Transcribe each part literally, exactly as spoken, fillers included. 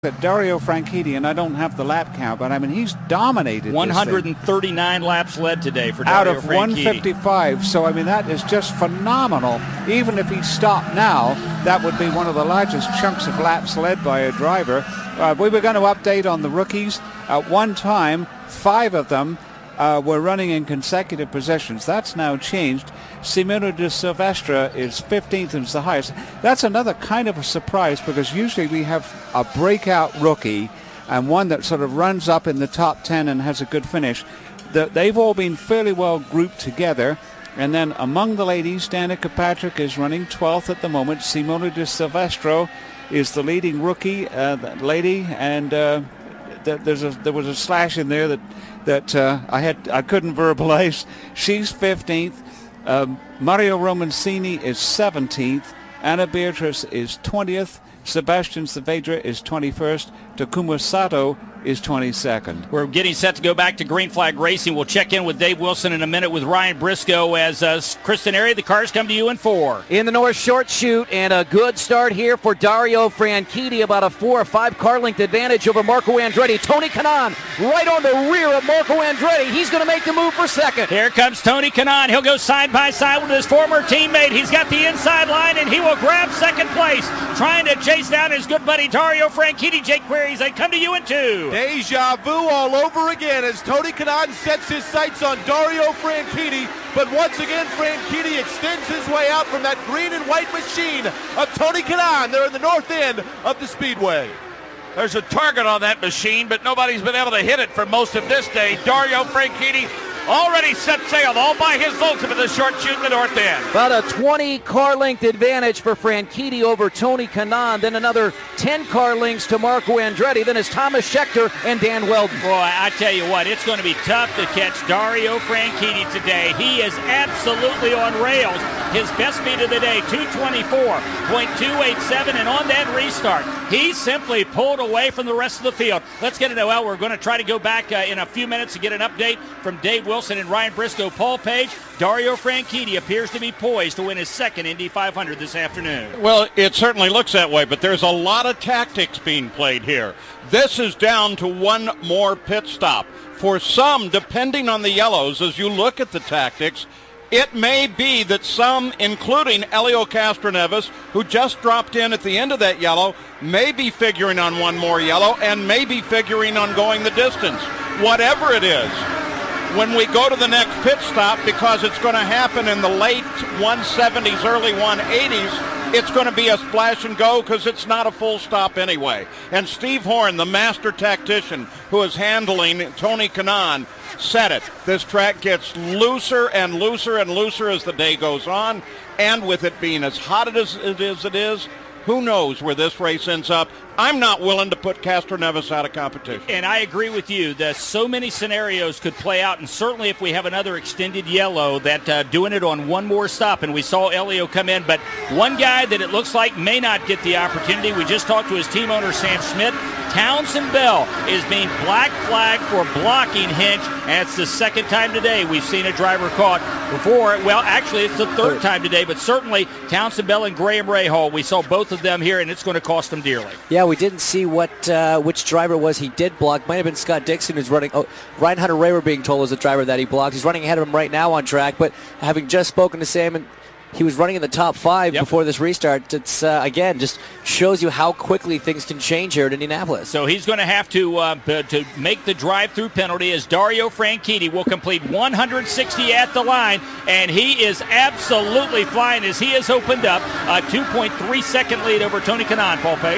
that Dario Franchitti, and I don't have the lap count, but I mean, he's dominated one hundred thirty-nine laps led today for Dario out of Franchitti. one fifty-five. So, I mean, that is just phenomenal. Even if he stopped now, that would be one of the largest chunks of laps led by a driver. Uh, we were going to update on the rookies. At one time, five of them uh, were running in consecutive positions. That's now changed. Simona de Silvestre is fifteenth and is the highest. That's another kind of a surprise because usually we have a breakout rookie and one that sort of runs up in the top ten and has a good finish. The, they've all been fairly well grouped together. And then among the ladies, Danica Patrick is running twelfth at the moment. Simona de Silvestre is the leading rookie uh, lady, and uh, th- there's a, there was a slash in there that that uh, I had I couldn't verbalize. She's fifteenth. Um, Mario Romancini is seventeenth. Anna Beatrice is twentieth. Sebastian Saavedra is twenty-first. Takuma Sato is twenty-second. We're getting set to go back to Green Flag Racing. We'll check in with Dave Wilson in a minute with Ryan Briscoe as uh, Kristen Airy, the cars come to you in four. In the North Short Chute, and a good start here for Dario Franchitti, about a four or five car length advantage over Marco Andretti. Tony Kanaan right on the rear of Marco Andretti. He's going to make the move for second. Here comes Tony Kanaan. He'll go side by side with his former teammate. He's got the inside line, and he will grab second place, trying to chase down his good buddy Dario Franchitti. Jake Queries, they come to you in two. Deja vu all over again as Tony Kanaan sets his sights on Dario Franchitti, but once again Franchitti extends his way out from that green and white machine of Tony Kanaan. They're in the north end of the speedway. There's a target on that machine, but nobody's been able to hit it for most of this day. Dario Franchitti already set sail all by his lonesome in the short chute in the north end. About a twenty car length advantage for Franchitti over Tony Kanaan. Then another ten car lengths to Marco Andretti. Then it's Thomas Scheckter and Dan Weldon. Boy, I tell you what, it's going to be tough to catch Dario Franchitti today. He is absolutely on rails. His best speed of the day, two twenty-four point two eight seven, and on that restart, he simply pulled away from the rest of the field. Let's get it. Well, we're going to try to go back uh, in a few minutes to get an update from Dave Wilson and Ryan Briscoe. Paul Page, Dario Franchitti appears to be poised to win his second Indy five hundred this afternoon. Well, it certainly looks that way, but there's a lot of tactics being played here. This is down to one more pit stop. For some, depending on the yellows, as you look at the tactics, it may be that some, including Helio Castroneves, who just dropped in at the end of that yellow, may be figuring on one more yellow and may be figuring on going the distance. Whatever it is, when we go to the next pit stop, because it's going to happen in the late one seventies, early one eighties, it's going to be a splash and go because it's not a full stop anyway. And Steve Horn, the master tactician who is handling Tony Kanaan, said it. This track gets looser and looser and looser as the day goes on, and with it being as hot as it is, it is, who knows where this race ends up. I'm not willing to put Castroneves out of competition. And I agree with you that so many scenarios could play out, and certainly if we have another extended yellow, that uh, doing it on one more stop, and we saw Helio come in, but one guy that it looks like may not get the opportunity, we just talked to his team owner, Sam Schmidt. Townsend Bell is being black flagged for blocking Hinch, and it's the second time today we've seen a driver caught. Before, well, actually it's the third time today, but certainly Townsend Bell and Graham Rahal, we saw both of them here, and it's going to cost them dearly. Yeah, we didn't see what uh, which driver was he did block. Might have been Scott Dixon who's running. Oh, Ryan Hunter-Ray, we're being told, was the driver that he blocked. He's running ahead of him right now on track, but having just spoken to Sam, and he was running in the top five yep. before this restart. It's, uh, again, just shows you how quickly things can change here at Indianapolis. So he's going to have to uh, b- to make the drive-through penalty as Dario Franchitti will complete one hundred sixty at the line, and he is absolutely flying as he has opened up a two point three second lead over Tony Kanaan. Paul Page.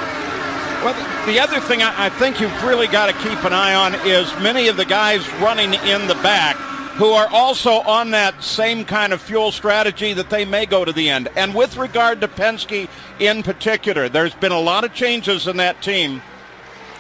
Well, the other thing I think you've really got to keep an eye on is many of the guys running in the back who are also on that same kind of fuel strategy that they may go to the end. And with regard to Penske in particular, there's been a lot of changes in that team.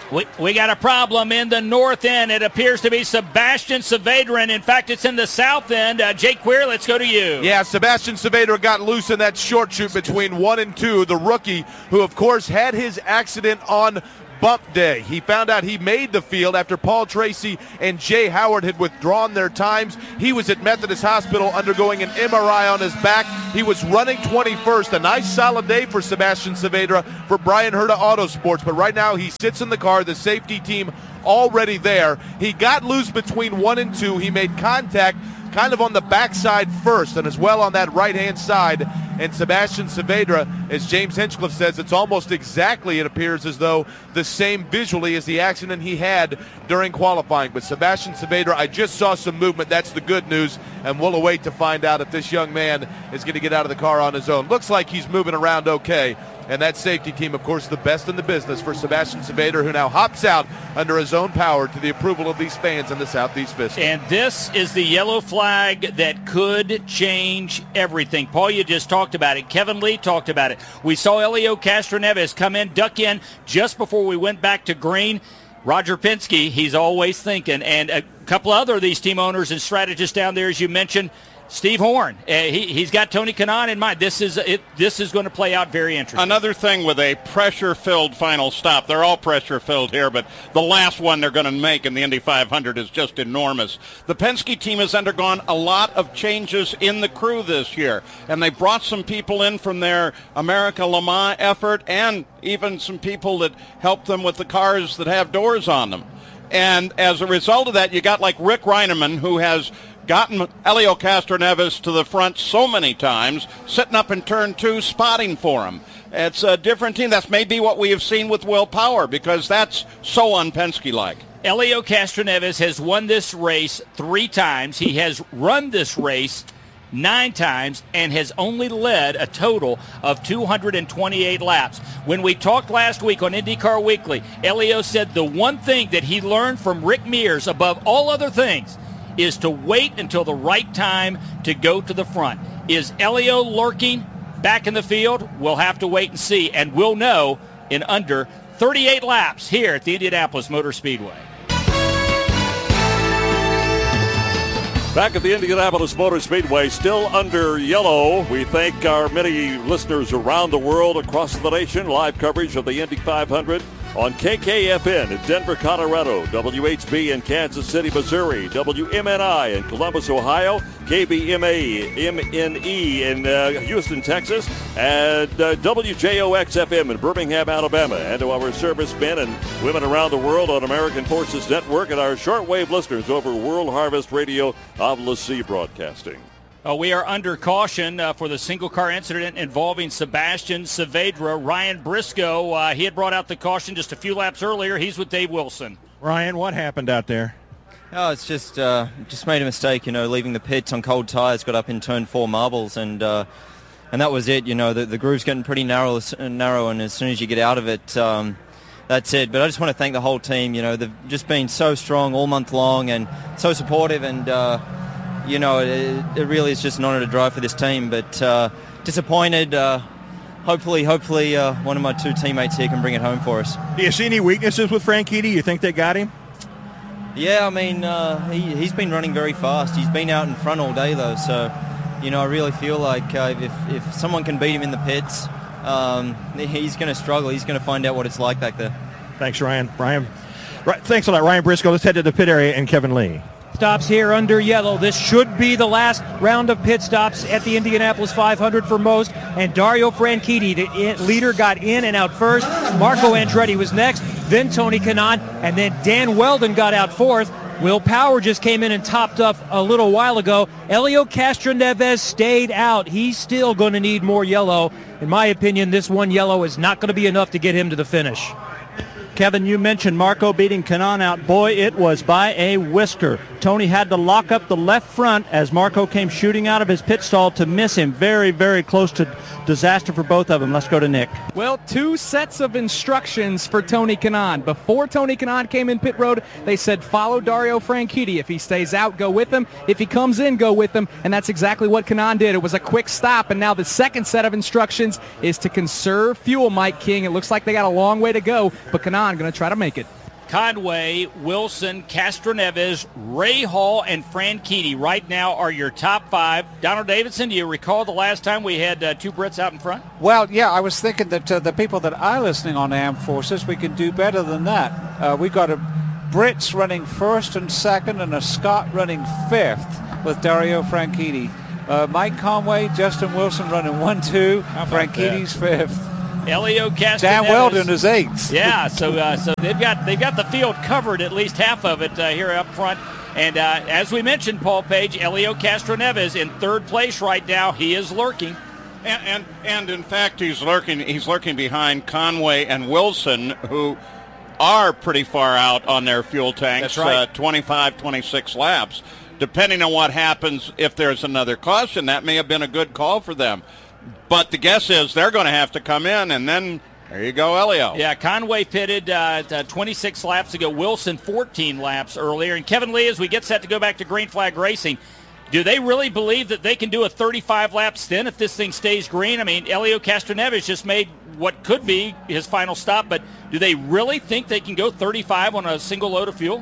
We, we got a problem in the north end. It appears to be Sebastian Saavedra, and in fact, it's in the south end. Uh, Jake Queer, let's go to you. Yeah, Sebastian Saavedra got loose in that short chute between one and two. The rookie, who of course had his accident on bump day. He found out he made the field after Paul Tracy and Jay Howard had withdrawn their times. He was at Methodist Hospital undergoing an M R I on his back. He was running twenty-first. A nice solid day for Sebastian Saavedra for Brian Herta Autosports, but right now he sits in the car, the safety team already there. He got loose between one and two. He made contact kind of on the backside first and as well on that right-hand side. And Sebastian Saavedra, as James Hinchcliffe says, it's almost exactly, it appears as though, the same visually as the accident he had during qualifying. But Sebastian Saavedra, I just saw some movement. That's the good news, and we'll await to find out if this young man is going to get out of the car on his own. Looks like he's moving around okay. And that safety team, of course, the best in the business for Sebastian Saavedra, who now hops out under his own power to the approval of these fans in the Southeast Vista. And this is the yellow flag that could change everything. Paul, you just talked about it. Kevin Lee talked about it. We saw Elio Castroneves come in, duck in just before we went back to green. Roger Penske, he's always thinking. And a couple other of these team owners and strategists down there, as you mentioned, Steve Horn, uh, he, he's got Tony Kanaan in mind. This is it. This is going to play out very interesting. Another thing with a pressure-filled final stop. They're all pressure-filled here, but the last one they're going to make in the Indy five hundred is just enormous. The Penske team has undergone a lot of changes in the crew this year, and they brought some people in from their America Le Mans effort and even some people that help them with the cars that have doors on them. And as a result of that, you got like Rick Reineman, who has gotten Elio Castroneves to the front so many times, sitting up in turn two, spotting for him. It's a different team. That's maybe what we have seen with Will Power, because that's so un-Penske-like. Elio Castroneves has won this race three times. He has run this race nine times and has only led a total of two hundred twenty-eight laps. When we talked last week on IndyCar Weekly, Elio said the one thing that he learned from Rick Mears above all other things is to wait until the right time to go to the front. Is Elio lurking back in the field? We'll have to wait and see, and we'll know in under thirty-eight laps here at the Indianapolis Motor Speedway. Back at the Indianapolis Motor Speedway, still under yellow. We thank our many listeners around the world, across the nation. Live coverage of the Indy five hundred on K K F N in Denver, Colorado, W H B in Kansas City, Missouri, W M N I in Columbus, Ohio, K B M A M N E in uh, Houston, Texas, and uh, W J O X F M in Birmingham, Alabama, and to our servicemen and women around the world on American Forces Network and our shortwave listeners over World Harvest Radio of Le C Broadcasting. Uh, we are under caution uh, for the single-car incident involving Sebastian Saavedra. Ryan Briscoe, uh, he had brought out the caution just a few laps earlier. He's with Dave Wilson. Ryan, what happened out there? Oh, it's just uh, just made a mistake, you know, leaving the pits on cold tyres, got up in turn four marbles, and uh, and that was it. You know, the, the groove's getting pretty narrow, narrow, and as soon as you get out of it, um, that's it. But I just want to thank the whole team. You know, they've just been so strong all month long and so supportive, and uh, you know, it, it really is just an honour to drive for this team. But uh, disappointed. Uh, hopefully, hopefully, uh, one of my two teammates here can bring it home for us. Do you see any weaknesses with Franchitti? You think they got him? Yeah, I mean, uh, he, he's been running very fast. He's been out in front all day, though. So, you know, I really feel like uh, if, if someone can beat him in the pits, um, he's going to struggle. He's going to find out what it's like back there. Thanks, Ryan. Ryan, right, thanks a lot, Ryan Briscoe. Let's head to the pit area and Kevin Lee. Stops here under yellow. This should be the last round of pit stops at the Indianapolis five hundred for most. And Dario Franchitti, the leader, got in and out first. Marco Andretti was next. Then Tony Kanaan. And then Dan Weldon got out fourth. Will Power just came in and topped up a little while ago. Elio Castroneves stayed out. He's still going to need more yellow. In my opinion, this one yellow is not going to be enough to get him to the finish. Kevin, you mentioned Marco beating Kanaan out. Boy, it was by a whisker. Tony had to lock up the left front as Marco came shooting out of his pit stall to miss him. Very, very close to disaster for both of them. Let's go to Nick. Well, two sets of instructions for Tony Kanaan. Before Tony Kanaan came in pit road, they said follow Dario Franchitti. If he stays out, go with him. If he comes in, go with him. And that's exactly what Kanaan did. It was a quick stop. And now the second set of instructions is to conserve fuel, Mike King. It looks like they got a long way to go, but Kanaan Kanaan going to try to make it. Conway, Wilson, Castroneves, Ray Hall, and Franchitti right now are your top five. Donald Davidson, do you recall the last time we had uh, two Brits out in front? Well, yeah, I was thinking that uh, the people that are listening on Armed Forces, we can do better than that. Uh, we got a Brits running first and second and a Scot running fifth with Dario Franchitti. Uh, Mike Conway, Justin Wilson running one, two, Franchitti's fifth. Elio Castroneves. Dan Weldon is eighth. Yeah, so uh, so they've got they've got the field covered, at least half of it uh, here up front. And uh, as we mentioned, Paul Page, Elio Castroneves in third place right now. He is lurking. And, and and in fact, he's lurking. He's lurking behind Conway and Wilson, who are pretty far out on their fuel tanks. That's right. uh, twenty-five, twenty-six laps. Depending on what happens, if there's another caution, that may have been a good call for them. But the guess is they're going to have to come in, and then there you go, Elio. Yeah, Conway pitted uh, twenty-six laps ago. Wilson fourteen laps earlier. And Kevin Lee, as we get set to go back to Green Flag Racing, do they really believe that they can do a thirty-five lap stint if this thing stays green? I mean, Elio Castroneves just made what could be his final stop, but do they really think they can go thirty-five on a single load of fuel?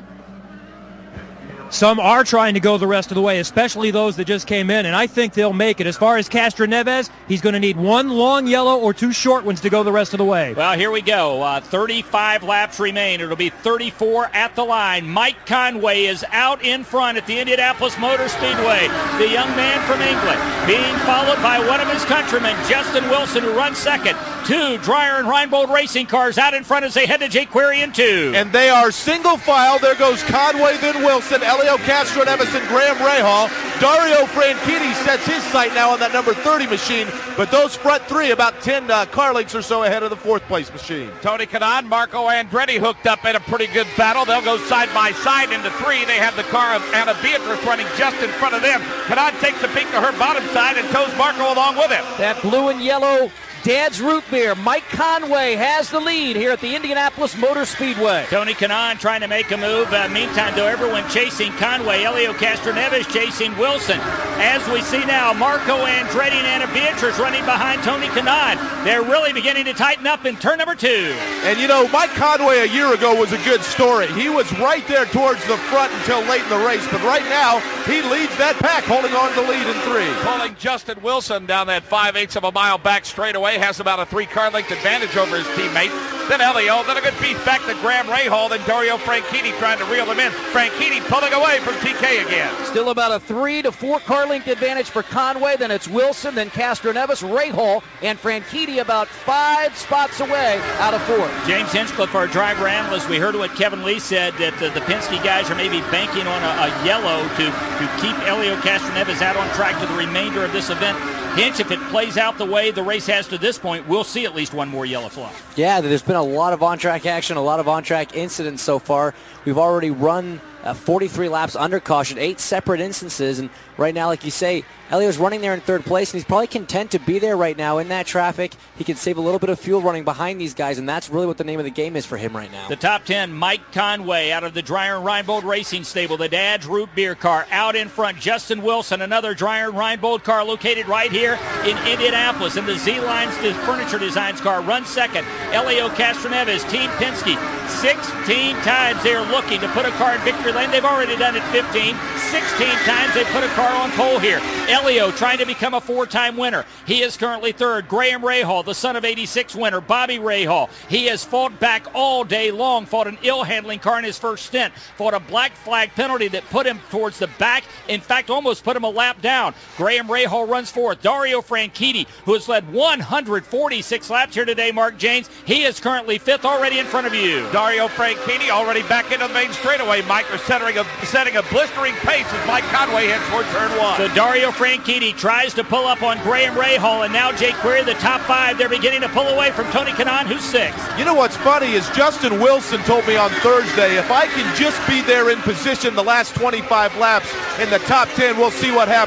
Some are trying to go the rest of the way, especially those that just came in, and I think they'll make it. As far as Castroneves, he's going to need one long yellow or two short ones to go the rest of the way. Well, here we go. Uh, thirty-five laps remain. It'll be thirty-four at the line. Mike Conway is out in front at the Indianapolis Motor Speedway. The young man from England being followed by one of his countrymen, Justin Wilson, who runs second. Two Dreyer and Reinbold racing cars out in front as they head to Jake Query in two. And they are single file. There goes Conway, then Wilson, Elio Castroneves, and Graham Rahal. Dario Franchitti sets his sight now on that number thirty machine, but those front three about ten uh, car lengths or so ahead of the fourth place machine. Tony Kanaan, Marco Andretti hooked up in a pretty good battle. They'll go side by side into three. They have the car of Anna Beatrice running just in front of them. Kanaan takes a peek to her bottom side and tows Marco along with him. That blue and yellow Dad's Root Beer. Mike Conway has the lead here at the Indianapolis Motor Speedway. Tony Kanaan trying to make a move. Uh, meantime, though, everyone chasing Conway. Elio Castroneves chasing Wilson. As we see now, Marco Andretti and Anna Beatrice running behind Tony Kanaan. They're really beginning to tighten up in turn number two. And, you know, Mike Conway a year ago was a good story. He was right there towards the front until late in the race, but right now he leads that pack, holding on to the lead in three. Pulling Justin Wilson down that five-eighths of a mile back straightaway. Has about a three-car length advantage over his teammate. Then Elio, then a good piece back to Graham Rahal, then Dario Franchitti trying to reel him in. Franchitti pulling away from T K again. Still about a three to four car length advantage for Conway. Then it's Wilson, then Castroneves, Rahal, and Franchitti about five spots away out of fourth. James Hinchcliffe, our driver analyst, we heard what Kevin Lee said, that uh, the Penske guys are maybe banking on a, a yellow to, to keep Elio Castroneves out on track to the remainder of this event. Hinch, if it plays out the way the race has to this point, we'll see at least one more yellow flag. Yeah, there's been a lot of on-track action, a lot of on-track incidents so far. We've already run uh, forty-three laps under caution, eight separate instances, and right now, like you say, Elio's running there in third place, and he's probably content to be there right now in that traffic. He can save a little bit of fuel running behind these guys, and that's really what the name of the game is for him right now. The top ten, Mike Conway out of the Dreyer and Reinbold Racing Stable, the Dad's Root Beer car. Out in front, Justin Wilson, another Dreyer and Reinbold car located right here in Indianapolis. And the Z-Lines Furniture Designs car runs second. Elio Castroneves, Team Penske, sixteen times they're looking to put a car in victory lane. They've already done it fifteen. sixteen times they put a car on pole here. Elio trying to become a four-time winner. He is currently third. Graham Rahal, the son of eighty-six winner, Bobby Rahal. He has fought back all day long, fought an ill-handling car in his first stint, fought a black flag penalty that put him towards the back, in fact, almost put him a lap down. Graham Rahal runs fourth. Dario Franchitti, who has led one hundred forty-six laps here today, Mark James, he is currently fifth, already in front of you. Dario Franchitti already back into the main straightaway. Mike are setting a, setting a blistering pace as Mike Conway heads toward turn one. So Dario Franchitti tries to pull up on Graham Rahal, and now Jake Query, the top five, they're beginning to pull away from Tony Kanaan, who's sixth. You know what's funny is Justin Wilson told me on Thursday, if I can just be there in position the last twenty-five laps in the top ten, we'll see what happens.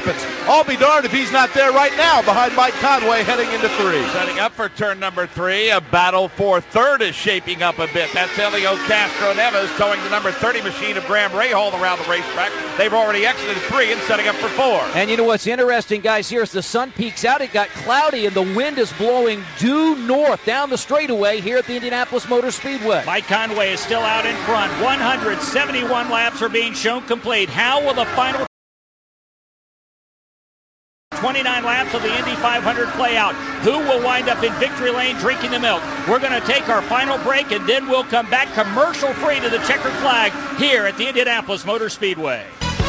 I'll be darned if he's not there right now behind Mike Conway heading into three. Setting up for turn number three, a battle for third is shaping up a bit. That's Elio Castroneves towing the number thirty machine of Graham Rahal around the racetrack. They've already exited three and setting up for four. And you know what's interesting, guys, here as the sun peeks out, it got cloudy and the wind is blowing due north down the straightaway here at the Indianapolis Motor Speedway. Mike Conway is still out in front. one hundred seventy-one laps are being shown complete. How will the final twenty-nine laps of the Indy five hundred play out? Who will wind up in victory lane drinking the milk? We're going to take our final break, and then we'll come back commercial-free to the checkered flag here at the Indianapolis Motor Speedway.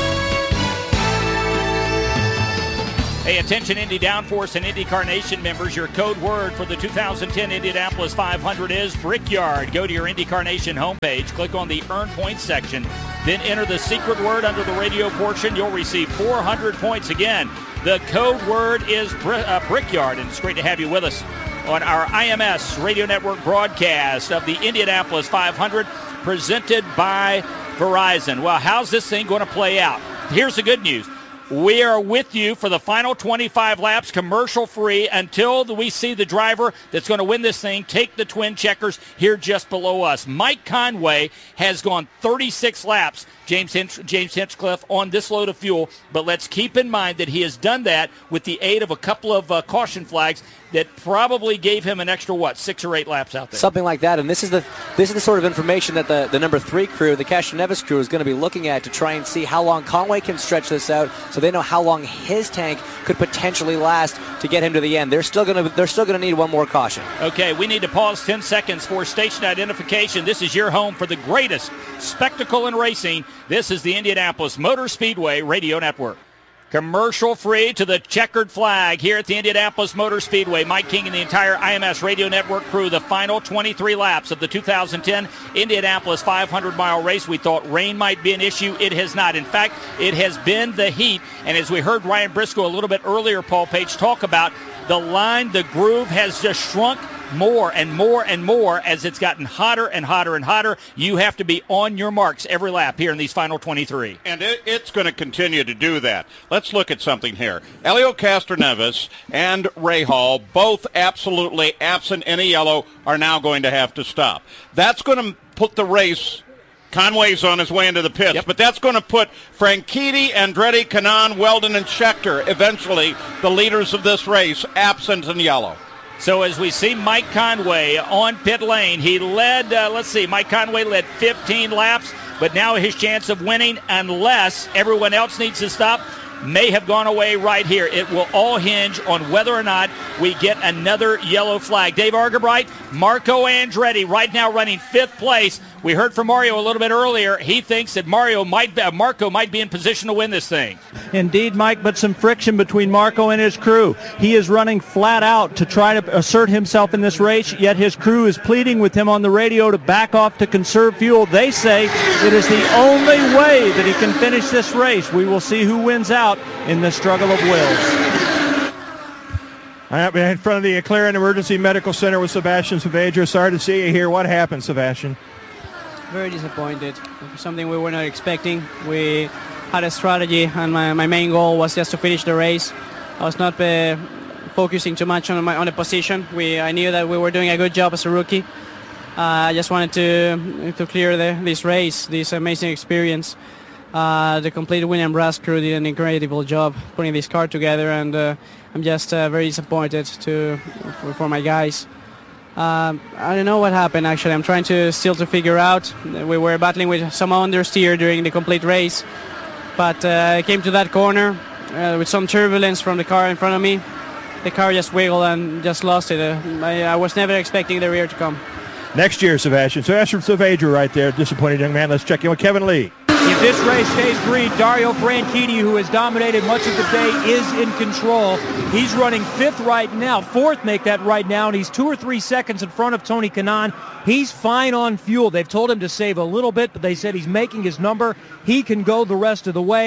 Hey, attention Indy Downforce and IndyCar Nation members. Your code word for the two thousand ten Indianapolis five hundred is Brickyard. Go to your IndyCar Nation homepage, click on the Earn Points section, then enter the secret word under the radio portion. You'll receive four hundred points. Again, the code word is Br- uh, Brickyard, and it's great to have you with us on our I M S Radio Network broadcast of the Indianapolis five hundred presented by Verizon. Well, how's this thing going to play out? Here's the good news. We are with you for the final twenty-five laps, commercial-free, until we see the driver that's going to win this thing take the twin checkers here just below us. Mike Conway has gone thirty-six laps, James Hinch- James Hinchcliffe, on this load of fuel, but let's keep in mind that he has done that with the aid of a couple of uh, caution flags that probably gave him an extra, what, six or eight laps out there. Something like that, and this is the this is the sort of information that the, the number three crew, the Castroneves crew, is going to be looking at to try and see how long Conway can stretch this out, so they know how long his tank could potentially last to get him to the end. They're still going to they're still going to need one more caution. Okay, we need to pause ten seconds for station identification. This is your home for the greatest spectacle in racing. This is the Indianapolis Motor Speedway Radio Network. Commercial free to the checkered flag here at the Indianapolis Motor Speedway. Mike King and the entire I M S Radio Network crew, the final twenty-three laps of the two thousand ten Indianapolis five hundred mile race. We thought rain might be an issue. It has not. In fact, it has been the heat. And as we heard Ryan Briscoe a little bit earlier, Paul Page, talk about the line, the groove has just shrunk more and more and more as it's gotten hotter and hotter and hotter. You have to be on your marks every lap here in these final twenty-three. And it, it's going to continue to do that. Let's look at something here. Elio Castroneves and Rahal, both absolutely absent in a yellow, are now going to have to stop. That's going to put the race... Conway's on his way into the pits, yep. But that's going to put Franchitti, Andretti, Kanaan, Weldon, and Scheckter, eventually the leaders of this race, absent in yellow. So as we see Mike Conway on pit lane, he led, uh, let's see, Mike Conway led fifteen laps, but now his chance of winning, unless everyone else needs to stop, may have gone away right here. It will all hinge on whether or not we get another yellow flag. Dave Argabright, Marco Andretti right now running fifth place. We heard from Mario a little bit earlier. He thinks that Mario might be, uh, Marco might be in position to win this thing. Indeed, Mike, but some friction between Marco and his crew. He is running flat out to try to assert himself in this race, yet his crew is pleading with him on the radio to back off to conserve fuel. They say it is the only way that he can finish this race. We will see who wins out in the struggle of wills. I'm in front of the Clarion Emergency Medical Center with Sebastian Saavedra. Sorry to see you here. What happened, Sebastian? Very disappointed. Something we were not expecting. We had a strategy, and my, my main goal was just to finish the race. I was not uh, focusing too much on my on the position. We I knew that we were doing a good job as a rookie. Uh, I just wanted to to clear the, this race, this amazing experience. Uh, the complete William Brass crew did an incredible job putting this car together, and uh, I'm just uh, very disappointed to for, for my guys. Um, I don't know what happened, actually. I'm trying to still to figure out. We were battling with some understeer during the complete race, but uh, I came to that corner uh, with some turbulence from the car in front of me. The car just wiggled and just lost it. Uh, I, I was never expecting the rear to come. Next year, Sebastian. So Sebastian Saavedra right there, disappointed young man. Let's check in with Kevin Lee. If this race stays green, Dario Franchitti, who has dominated much of the day, is in control. He's running fifth right now, fourth make that right now, and he's two or three seconds in front of Tony Kanaan. He's fine on fuel. They've told him to save a little bit, but they said he's making his number. He can go the rest of the way.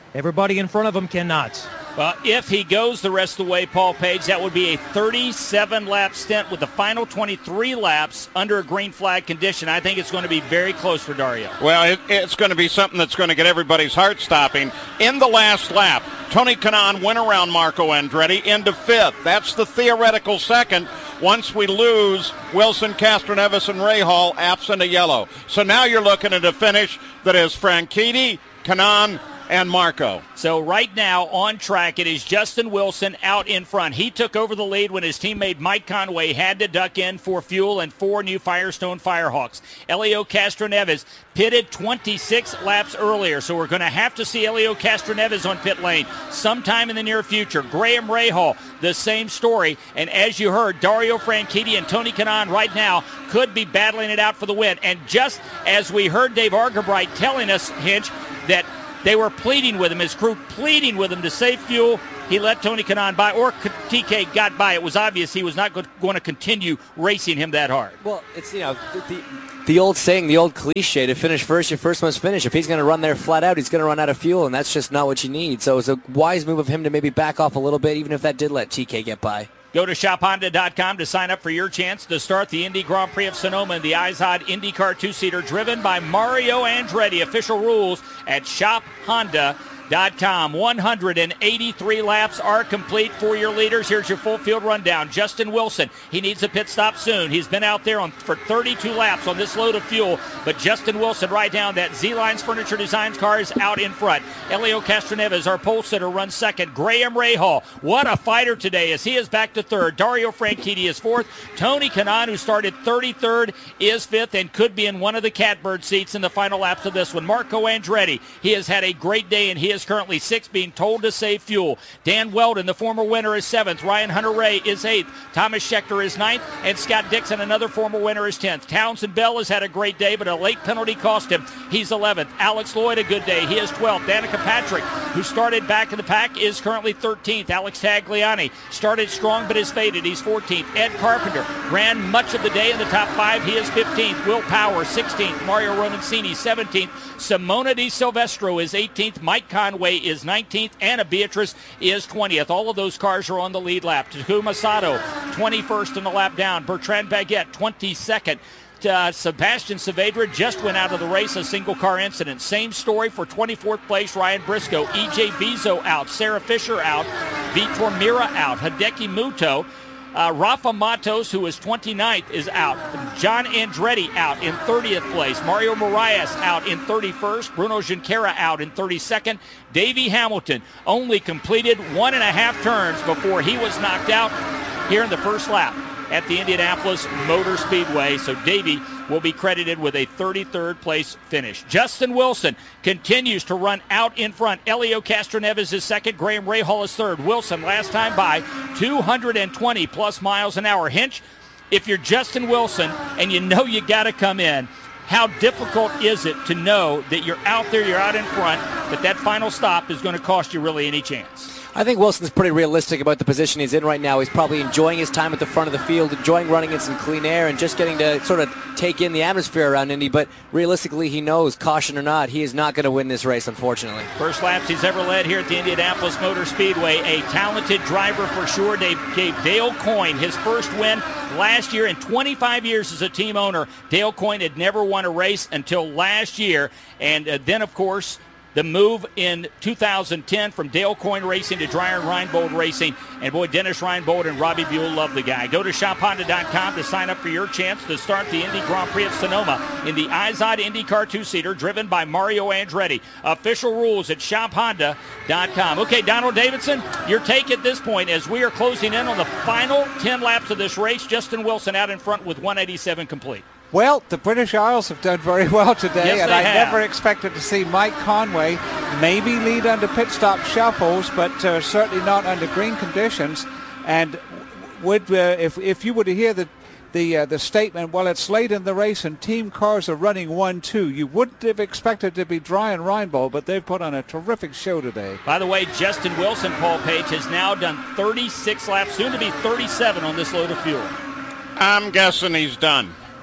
Everybody in front of him cannot. Well, if he goes the rest of the way, Paul Page, that would be a thirty-seven lap stint with the final twenty-three laps under a green flag condition. I think it's going to be very close for Dario. Well, it, it's going to be something that's going to get everybody's heart stopping. In the last lap, Tony Kanaan went around Marco Andretti into fifth. That's the theoretical second. Once we lose Wilson, Castroneves, and Rahal absent a yellow. So now you're looking at a finish that is Franchitti, Kanaan, and Marco. So right now on track, it is Justin Wilson out in front. He took over the lead when his teammate Mike Conway had to duck in for fuel and four new Firestone Firehawks. Elio Castroneves pitted twenty-six laps earlier, so we're going to have to see Elio Castroneves on pit lane sometime in the near future. Graham Rahal, the same story. And as you heard, Dario Franchitti and Tony Kanaan right now could be battling it out for the win. And just as we heard Dave Argabright telling us, Hinch, that they were pleading with him, his crew pleading with him to save fuel, he let Tony Kanaan by, or T K got by. It was obvious he was not going to continue racing him that hard. Well, it's, you know, the, the, the old saying, the old cliche, to finish first, your first must finish. If he's going to run there flat out, he's going to run out of fuel, and that's just not what you need. So it's a wise move of him to maybe back off a little bit, even if that did let T K get by. Go to shop honda dot com to sign up for your chance to start the Indy Grand Prix of Sonoma in the Izod IndyCar two-seater driven by Mario Andretti. Official rules at shop honda dot com. one hundred eighty-three laps are complete for your leaders. Here's your full field rundown. Justin Wilson, he needs a pit stop soon. He's been out there on for thirty-two laps on this load of fuel, but Justin Wilson right down. That Z-Lines Furniture Designs car is out in front. Elio Castroneves, our pole sitter, runs second. Graham Rahal, what a fighter today as he is back to third. Dario Franchitti is fourth. Tony Kanaan, who started thirty-third, is fifth and could be in one of the catbird seats in the final laps of this one. Marco Andretti, he has had a great day and he is currently sixth, being told to save fuel. Dan Weldon, the former winner, is seventh. Ryan Hunter-Reay is eighth. Thomas Scheckter is ninth. And Scott Dixon, another former winner, is tenth. Townsend Bell has had a great day, but a late penalty cost him. He's eleventh. Alex Lloyd, a good day. He is twelfth. Danica Patrick, who started back in the pack, is currently thirteenth. Alex Tagliani started strong but is faded. He's fourteenth. Ed Carpenter ran much of the day in the top five. He is fifteenth. Will Power, sixteenth. Mario Romancini, seventeenth. Simona Di Silvestro is eighteenth. Mike Conway is nineteenth. Anna Beatrice is twentieth. All of those cars are on the lead lap. Takuma Sato, twenty-first in the lap down. Bertrand Baguette, twenty-second. Uh, Sebastian Saavedra just went out of the race, a single car incident. Same story for twenty-fourth place, Ryan Briscoe. E J Vizo out. Sarah Fisher out. Vitor Mira out. Hideki Muto. Uh, Rafa Matos, who is twenty-ninth, is out. John Andretti out in thirtieth place. Mario Moraes out in thirty-first. Bruno Junqueira out in thirty-second. Davey Hamilton only completed one and a half turns before he was knocked out here in the first lap at the Indianapolis Motor Speedway. So Davey will be credited with a thirty-third place finish. Justin Wilson continues to run out in front. Elio Castroneves is second. Graham Rahal is third. Wilson last time by two hundred twenty plus miles an hour. Hinch, if you're Justin Wilson and you know you got to come in, how difficult is it to know that you're out there, you're out in front, that that final stop is going to cost you really any chance? I think Wilson's pretty realistic about the position he's in right now. He's probably enjoying his time at the front of the field, enjoying running in some clean air, and just getting to sort of take in the atmosphere around Indy. But realistically, he knows, caution or not, he is not going to win this race, unfortunately. First laps he's ever led here at the Indianapolis Motor Speedway. A talented driver for sure. They gave Dale Coyne his first win last year in twenty-five years as a team owner. Dale Coyne had never won a race until last year. And uh, then, of course, the move in two thousand ten from Dale Coyne Racing to Dreyer Reinbold Racing. And boy, Dennis Reinbold and Robbie Buell love the guy. Go to shop honda dot com to sign up for your chance to start the Indy Grand Prix of Sonoma in the Izod IndyCar two-seater driven by Mario Andretti. Official rules at shop honda dot com. Okay, Donald Davidson, your take at this point as we are closing in on the final ten laps of this race. Justin Wilson out in front with one eighty-seven complete. Well, the British Isles have done very well today, yes, and I have. never expected to see Mike Conway maybe lead under pit stop shuffles, but uh, certainly not under green conditions. And would uh, if if you were to hear the the uh, the statement, well, it's late in the race and team cars are running one two, you wouldn't have expected to be Dreyer Reinbold, but they've put on a terrific show today. By the way, Justin Wilson, Paul Page, has now done thirty-six laps, soon to be thirty-seven on this load of fuel. I'm guessing he's done.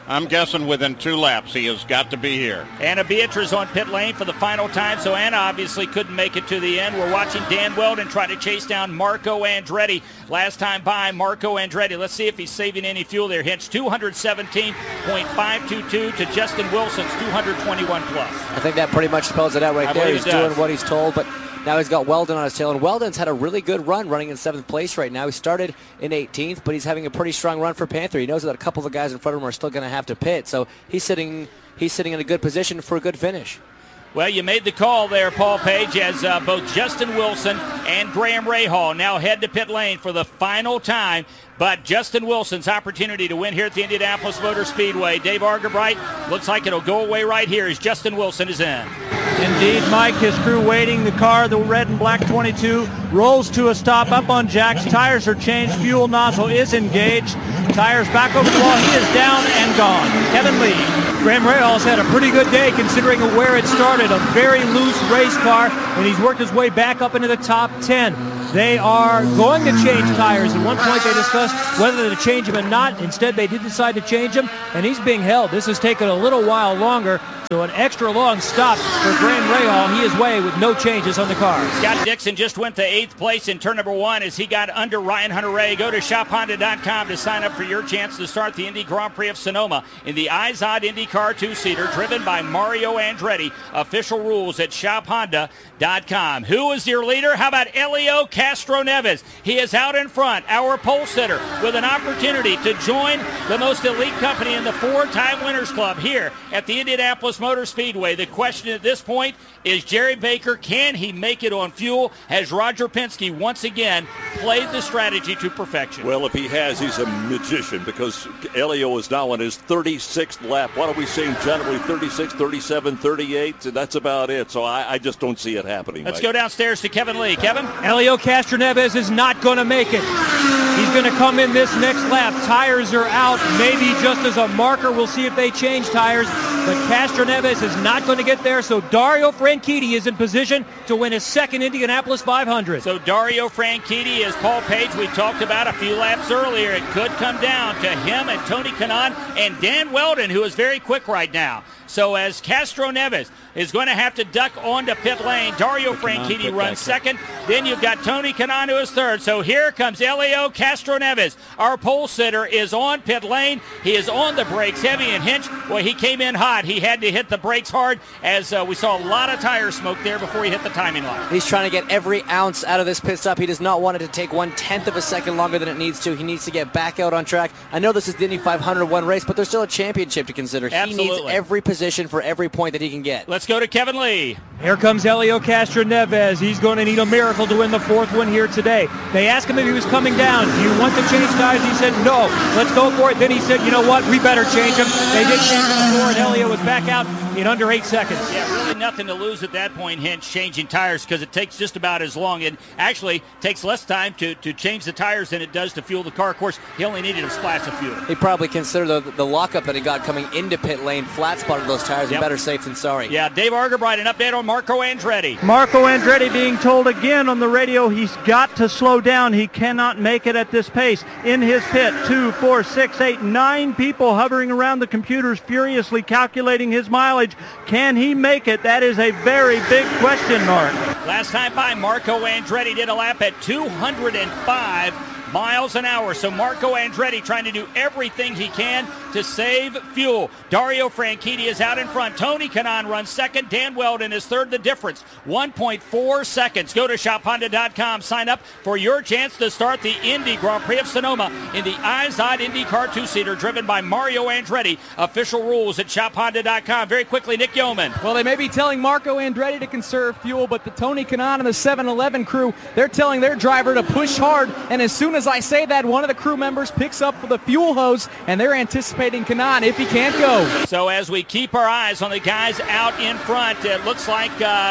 I'm guessing within two laps he has got to be here. Anna Beatriz on pit lane for the final time, so Anna obviously couldn't make it to the end. We're watching Dan Weldon try to chase down Marco Andretti. Last time by, Marco Andretti. Let's see if he's saving any fuel there. Hinch two seventeen point five two two to Justin Wilson's two twenty-one plus. I think that pretty much spells it out right I there. believe He's it doing does. what he's told, but now he's got Weldon on his tail, and Weldon's had a really good run running in seventh place right now. He started in eighteenth, but he's having a pretty strong run for Panther. He knows that a couple of the guys in front of him are still going to have to pit, so he's sitting he's sitting in a good position for a good finish. Well, you made the call there, Paul Page, as uh, both Justin Wilson and Graham Rahal now head to pit lane for the final time. But Justin Wilson's opportunity to win here at the Indianapolis Motor Speedway. Dave Argerbright, looks like it'll go away right here as Justin Wilson is in. Indeed, Mike, his crew waiting. The car, the red and black twenty-two, rolls to a stop up on jacks. Tires are changed. Fuel nozzle is engaged. Tires back over the wall. He is down and gone. Kevin Lee. Graham Rahal's had a pretty good day considering where it started. A very loose race car, and he's worked his way back up into the top ten. They are going to change tires. At one point they discussed whether to change them or not. Instead, they did decide to change them, and he's being held. This has taken a little while longer, so an extra long stop for Graham Rahal. He is way with no changes on the car. Scott Dixon just went to eighth place in turn number one as he got under Ryan Hunter-Reay. Go to shop honda dot com to sign up for your chance to start the Indy Grand Prix of Sonoma in the Izod IndyCar two-seater driven by Mario Andretti. Official rules at shop honda dot com. Who is your leader? How about Helio Castroneves? He is out in front, our pole sitter, with an opportunity to join the most elite company in the four-time Winners Club here at the Indianapolis Motor Speedway. The question at this point is Jerry Baker, can he make it on fuel? Has Roger Penske once again played the strategy to perfection? Well, if he has, he's a magician because Helio is now on his thirty-sixth lap. What are we saying generally? thirty-six, thirty-seven, thirty-eight? That's about it. So I, I just don't see it happening. Let's Mike. go downstairs to Kevin Lee. Kevin? Helio Castroneves is not going to make it. He's going to come in this next lap. Tires are out, maybe just as a marker. We'll see if they change tires. But Castroneves is not going to get there, so Dario Franchitti is in position to win his second Indianapolis five hundred. So Dario Franchitti, as Paul Page we talked about a few laps earlier, it could come down to him and Tony Kanaan and Dan Weldon, who is very quick right now. So as Castroneves is going to have to duck onto pit lane, Dario Franchitti runs second. Then you've got Tony Kanaan who is third. So here comes Helio Castroneves. Our pole sitter is on pit lane. He is on the brakes heavy and Hinch. Well, he came in hot. He had to hit the brakes hard as uh, we saw a lot of tire smoke there before he hit the timing line. He's trying to get every ounce out of this pit stop. He does not want it to take one-tenth of a second longer than it needs to. He needs to get back out on track. I know this is the Indy five hundred one race, but there's still a championship to consider. Absolutely. He needs every position for every point that he can get. Let's go to Kevin Lee. Here comes Helio Castroneves. He's going to need a miracle to win the fourth one here today. They asked him if he was coming down. Do you want to change tires? He said, no. Let's go for it. Then he said, you know what? We better change them. They did change them before, and Helio was back out in under eight seconds. Yeah, really nothing to lose at that point, Hinch, changing tires, because it takes just about as long. It actually takes less time to, to change the tires than it does to fuel the car. Of course, he only needed a splash of fuel. He probably considered the, the lockup that he got coming into pit lane, flat spotted those tires, Yep. and better safe than sorry. Yeah, Dave Argerbright, an update on Marco Andretti. Marco Andretti being told again on the radio he's got to slow down. He cannot make it at this pace. In his pit, two, four, six, eight, nine people hovering around the computers furiously calculating his mileage. Can he make it? That is a very big question mark. Last time by, Marco Andretti did a lap at two hundred five miles an hour. So Marco Andretti trying to do everything he can to save fuel. Dario Franchitti is out in front. Tony Kanaan runs second. Dan Weldon is third. The difference, one point four seconds. Go to shop honda dot com. Sign up for your chance to start the Indy Grand Prix of Sonoma in the Izod IndyCar two-seater driven by Mario Andretti. Official rules at shop honda dot com. Very quickly, Nick Yeoman. Well, they may be telling Marco Andretti to conserve fuel, but the Tony Kanaan and the seven eleven crew, they're telling their driver to push hard, and as soon as I say that, one of the crew members picks up the fuel hose, and they're anticipating Kanaan if he can't go. So as we keep our eyes on the guys out in front, it looks like uh,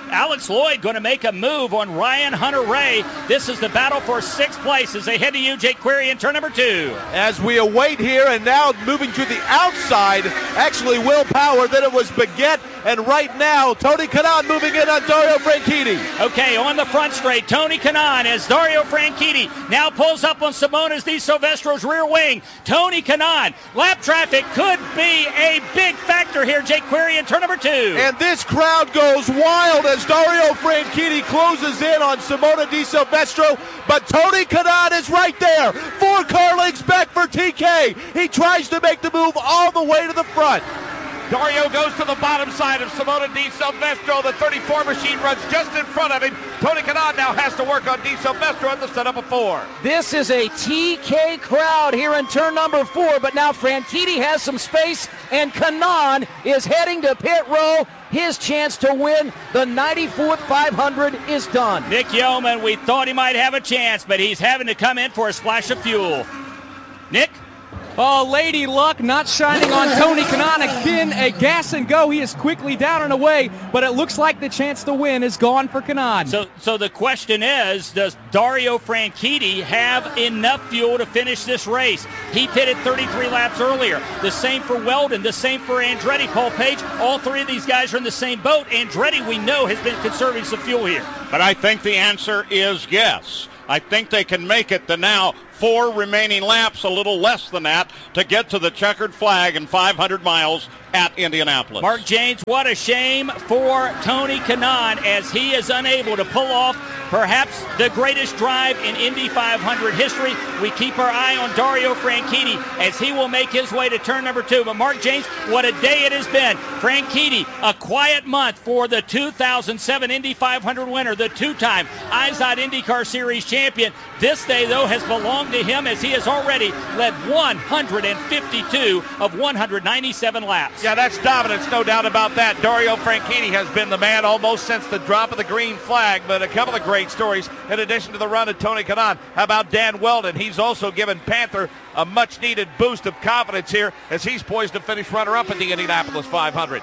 Alex Lloyd going to make a move on Ryan Hunter-Reay. This is the battle for sixth place as they head to you, Jake Query, in turn number two. As we await here, and now moving to the outside, actually Will Power, then it was Baguette, and right now Tony Kanaan moving in on Dario Franchitti. Okay, on the front straight, Tony Kanaan as Dario Franchitti now pulls up on Simonas Di Silvestro's rear wing. Tony Kanaan, lap traffic could be a big factor here, Jake Query, in turn number two. And this crowd goes wild as Dario Franchitti closes in on Simona Di Silvestro, but Tony Kanaan is right there. Four car lengths back for T K. He tries to make the move all the way to the front. Dario goes to the bottom side of Simona Di Silvestro. The thirty-four machine runs just in front of him. Tony Kanaan now has to work on Di Silvestro at the setup of four. This is a T K crowd here in turn number four, but now Franchitti has some space, and Kanaan is heading to pit row. His chance to win the ninety-fourth five hundred is done. Nick Yeoman, we thought he might have a chance, but he's having to come in for a splash of fuel. Nick? Oh, Lady Luck not shining on Tony Kanaan. Again, a gas and go. He is quickly down and away, but it looks like the chance to win is gone for Kanaan. So so the question is, does Dario Franchitti have enough fuel to finish this race? He pitted thirty-three laps earlier. The same for Weldon, the same for Andretti, Paul Page. All three of these guys are in the same boat. Andretti, we know, has been conserving some fuel here. But I think the answer is yes. I think they can make it the now four remaining laps, a little less than that, to get to the checkered flag in five hundred miles at Indianapolis. Mark James, what a shame for Tony Kanaan as he is unable to pull off perhaps the greatest drive in Indy five hundred history. We keep our eye on Dario Franchitti as he will make his way to turn number two. But Mark James, what a day it has been. Franchitti, a quiet month for the two thousand seven Indy five hundred winner, the two-time I Z O D IndyCar Series champion. This day, though, has belonged to him as he has already led one hundred fifty-two of one hundred ninety-seven laps. Yeah, that's dominance, no doubt about that. Dario Franchitti has been the man almost since the drop of the green flag, but a couple of great stories in addition to the run of Tony Kanaan. How about Dan Weldon? He's also given Panther a much-needed boost of confidence here as he's poised to finish runner-up at the Indianapolis five hundred.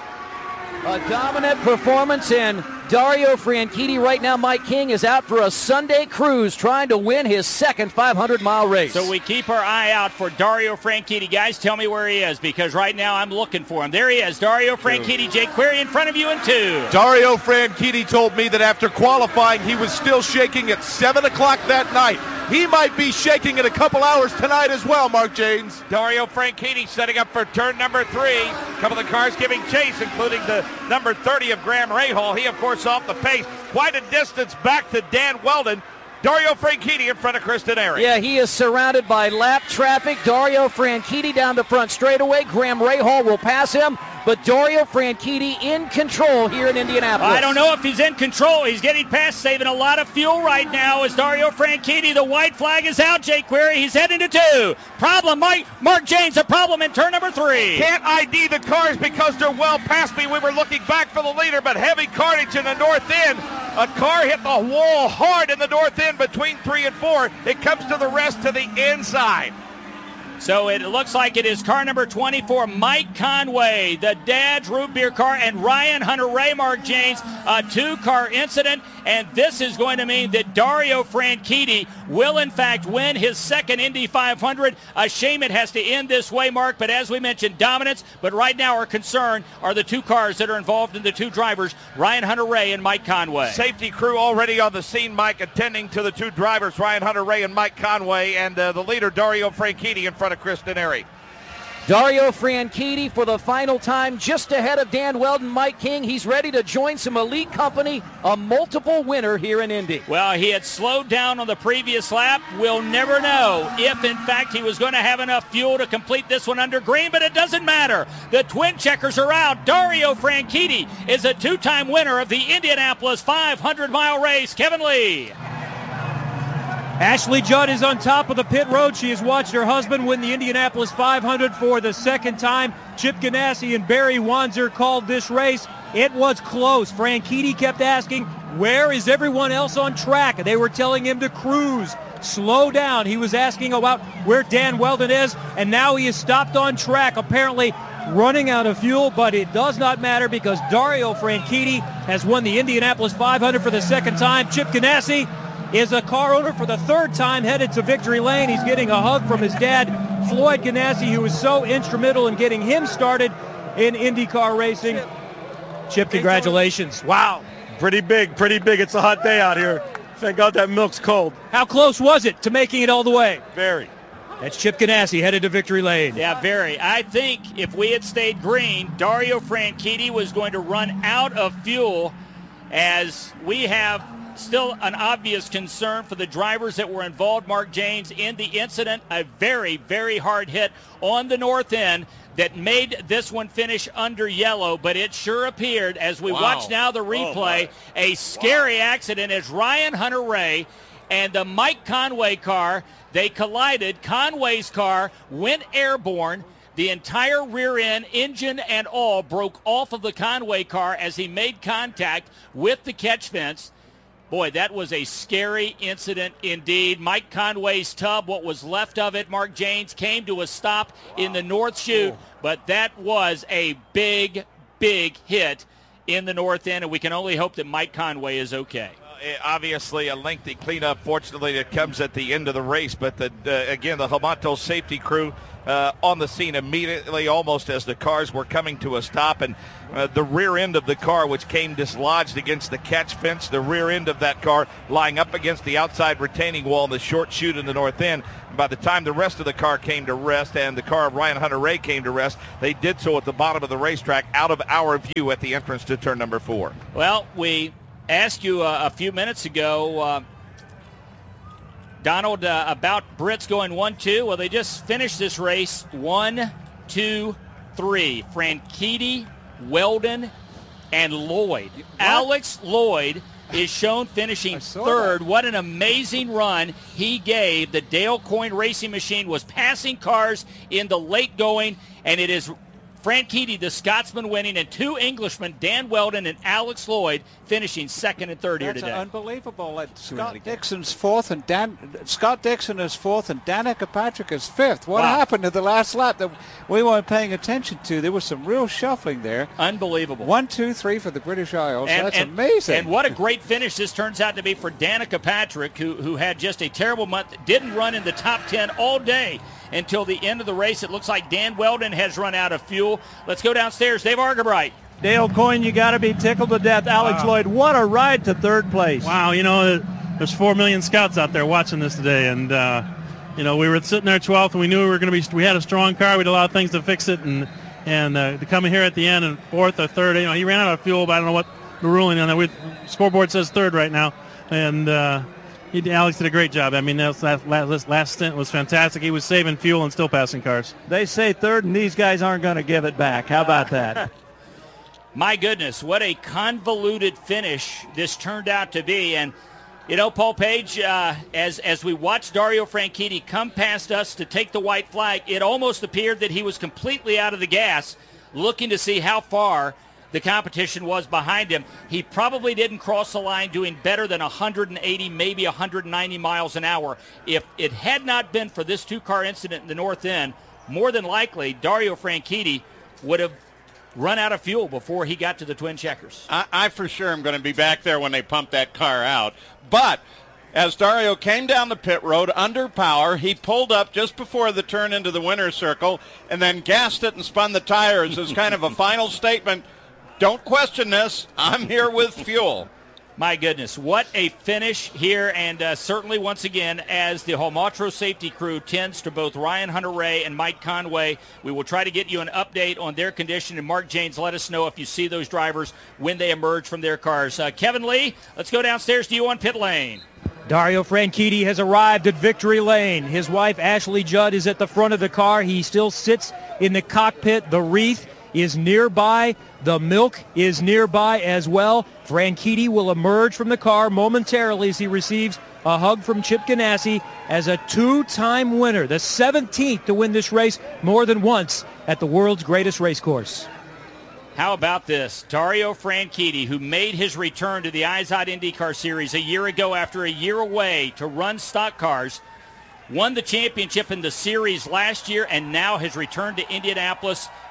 A dominant performance in Dario Franchitti. Right now, Mike King is out for a Sunday cruise trying to win his second five hundred mile race. So we keep our eye out for Dario Franchitti. Guys, tell me where he is because right now I'm looking for him. There he is, Dario Franchitti. Jake Query in front of you in two. Dario Franchitti told me that after qualifying, he was still shaking at seven o'clock that night. He might be shaking in a couple hours tonight as well, Mark James. Dario Franchitti setting up for turn number three. A couple of cars giving chase, including the number thirty of Graham Rahal. He, of course, off the pace. Quite a distance back to Dan Weldon. Dario Franchitti in front of Kristen Ehring. Yeah, he is surrounded by lap traffic. Dario Franchitti down the front straightaway. Graham Rahal will pass him, but Dario Franchitti in control here in Indianapolis. I don't know if he's in control. He's getting past, saving a lot of fuel right now as Dario Franchitti. The white flag is out, Jake Query. He's heading to two. Problem, Mike, Mark James, a problem in turn number three. Can't I D the cars because they're well past me. We were looking back for the leader, but heavy carnage in the north end. A car hit the wall hard in the north end between three and four. It comes to the rest to the inside. So it looks like it is car number twenty-four, Mike Conway, the Dad's Root Beer car, and Ryan Hunter-Reay, Mark James, a two-car incident. And this is going to mean that Dario Franchitti will, in fact, win his second Indy five hundred. A shame it has to end this way, Mark, but as we mentioned, dominance. But right now our concern are the two cars that are involved in the two drivers, Ryan Hunter-Reay and Mike Conway. Safety crew already on the scene, Mike, attending to the two drivers, Ryan Hunter-Reay and Mike Conway, and uh, the leader, Dario Franchitti, in front of Kristen Ehring. Dario Franchitti for the final time, just ahead of Dan Weldon, Mike King. He's ready to join some elite company, a multiple winner here in Indy. Well, he had slowed down on the previous lap. We'll never know if, in fact, he was going to have enough fuel to complete this one under green, but it doesn't matter. The twin checkers are out. Dario Franchitti is a two-time winner of the Indianapolis five hundred mile race. Kevin Lee. Ashley Judd is on top of the pit road. She has watched her husband win the Indianapolis five hundred for the second time. Chip Ganassi and Barry Wanzer called this race. It was close. Franchitti kept asking, where is everyone else on track? They were telling him to cruise, slow down. He was asking about where Dan Weldon is, and now he is stopped on track. Apparently, running out of fuel, but it does not matter because Dario Franchitti has won the Indianapolis five hundred for the second time. Chip Ganassi is a car owner for the third time, headed to victory lane. He's getting a hug from his dad, Floyd Ganassi, who was so instrumental in getting him started in IndyCar racing. Chip, congratulations. Wow. Pretty big, pretty big. It's a hot day out here. Thank God that milk's cold. How close was it to making it all the way? Very. That's Chip Ganassi headed to victory lane. Yeah, very. I think if we had stayed green, Dario Franchitti was going to run out of fuel, as we have still an obvious concern for the drivers that were involved, Mark Jaynes, in the incident. A very, very hard hit on the north end that made this one finish under yellow, but it sure appeared, as we Wow. watch now the replay, Oh, a scary wow. accident as Ryan Hunter-Reay and the Mike Conway car, they collided. Conway's car went airborne. The entire rear end, engine and all, broke off of the Conway car as he made contact with the catch fence. Boy, that was a scary incident indeed. Mike Conway's tub, what was left of it, Mark Jaynes, came to a stop wow. in the north chute, but that was a big, big hit in the north end, and we can only hope that Mike Conway is okay. Obviously a lengthy cleanup. Fortunately, it comes at the end of the race, but the, uh, again, the Hamato safety crew uh, on the scene immediately, almost as the cars were coming to a stop, and uh, the rear end of the car, which came dislodged against the catch fence, the rear end of that car lying up against the outside retaining wall in the short chute in the north end. By the time the rest of the car came to rest and the car of Ryan Hunter-Reay came to rest, they did so at the bottom of the racetrack, out of our view at the entrance to turn number four. Well, we asked you uh, a few minutes ago, uh, Donald, uh, about Brits going one two. Well, they just finished this race one, two, three. Franchitti, Weldon, and Lloyd. What? Alex Lloyd is shown finishing third. That. What an amazing run he gave. The Dale Coyne Racing Machine was passing cars in the late going, and it is Franchitti, the Scotsman, winning, and two Englishmen, Dan Weldon and Alex Lloyd, finishing second and third That's here today. Unbelievable. That Scott Dixon's fourth, and Dan Scott Dixon is fourth, and Danica Patrick is fifth. What Wow. happened to the last lap that we weren't paying attention to? There was some real shuffling there. Unbelievable. One, two, three for the British Isles. And, That's and, amazing. And what a great finish this turns out to be for Danica Patrick, who, who had just a terrible month, didn't run in the top ten all day until the end of the race. It looks like Dan Weldon has run out of fuel. Let's go downstairs. Dave Argabright. Dale Coyne, you got to be tickled to death. Alex Wow. Lloyd, what a ride to third place. Wow, you know, there's four million scouts out there watching this today, and uh, you know, we were sitting there twelfth, and we knew we were going to be. We had a strong car. We had a lot of things to fix it, and and uh, to come in here at the end and fourth or third, you know, he ran out of fuel, but I don't know what the ruling on that. We, scoreboard says third right now, and uh, he, Alex did a great job. I mean, that last, last, last stint was fantastic. He was saving fuel and still passing cars. They say third, and these guys aren't going to give it back. How about that? My goodness, what a convoluted finish this turned out to be. And, you know, Paul Page, uh, as, as we watched Dario Franchitti come past us to take the white flag, it almost appeared that he was completely out of the gas, looking to see how far the competition was behind him. He probably didn't cross the line doing better than one hundred eighty, maybe one hundred ninety miles an hour. If it had not been for this two-car incident in the north end, more than likely Dario Franchitti would have run out of fuel before he got to the Twin Checkers. I, I for sure am going to be back there when they pump that car out. But as Dario came down the pit road under power, he pulled up just before the turn into the winner's circle and then gassed it and spun the tires as kind of a final statement. Don't question this. I'm here with fuel. My goodness, what a finish here, and uh, certainly once again, as the Holmatro safety crew tends to both Ryan Hunter-Reay and Mike Conway, we will try to get you an update on their condition, and Mark Jaynes, let us know if you see those drivers when they emerge from their cars. Uh, Kevin Lee, let's go downstairs to you on pit lane. Dario Franchitti has arrived at victory lane. His wife, Ashley Judd, is at the front of the car. He still sits in the cockpit. The wreath is nearby. The milk is nearby as well. Franchitti will emerge from the car momentarily as he receives a hug from Chip Ganassi as a two-time winner, the seventeenth to win this race more than once at the world's greatest race course. How about this? Dario Franchitti, who made his return to the IZOD IndyCar Series a year ago after a year away to run stock cars, won the championship in the series last year and now has returned to Indianapolis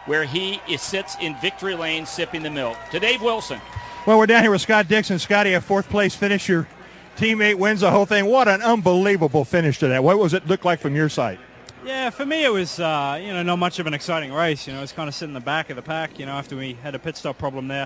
where he is, sits in victory lane sipping the milk. To Dave Wilson. Well, we're down here with Scott Dixon. Scotty, a fourth place finish. Your teammate wins the whole thing. What an unbelievable finish to that. What was it look like from your side? Yeah, for me it was, uh, you know, not much of an exciting race. You know, it's kind of sitting in the back of the pack, you know, after we had a pit stop problem there.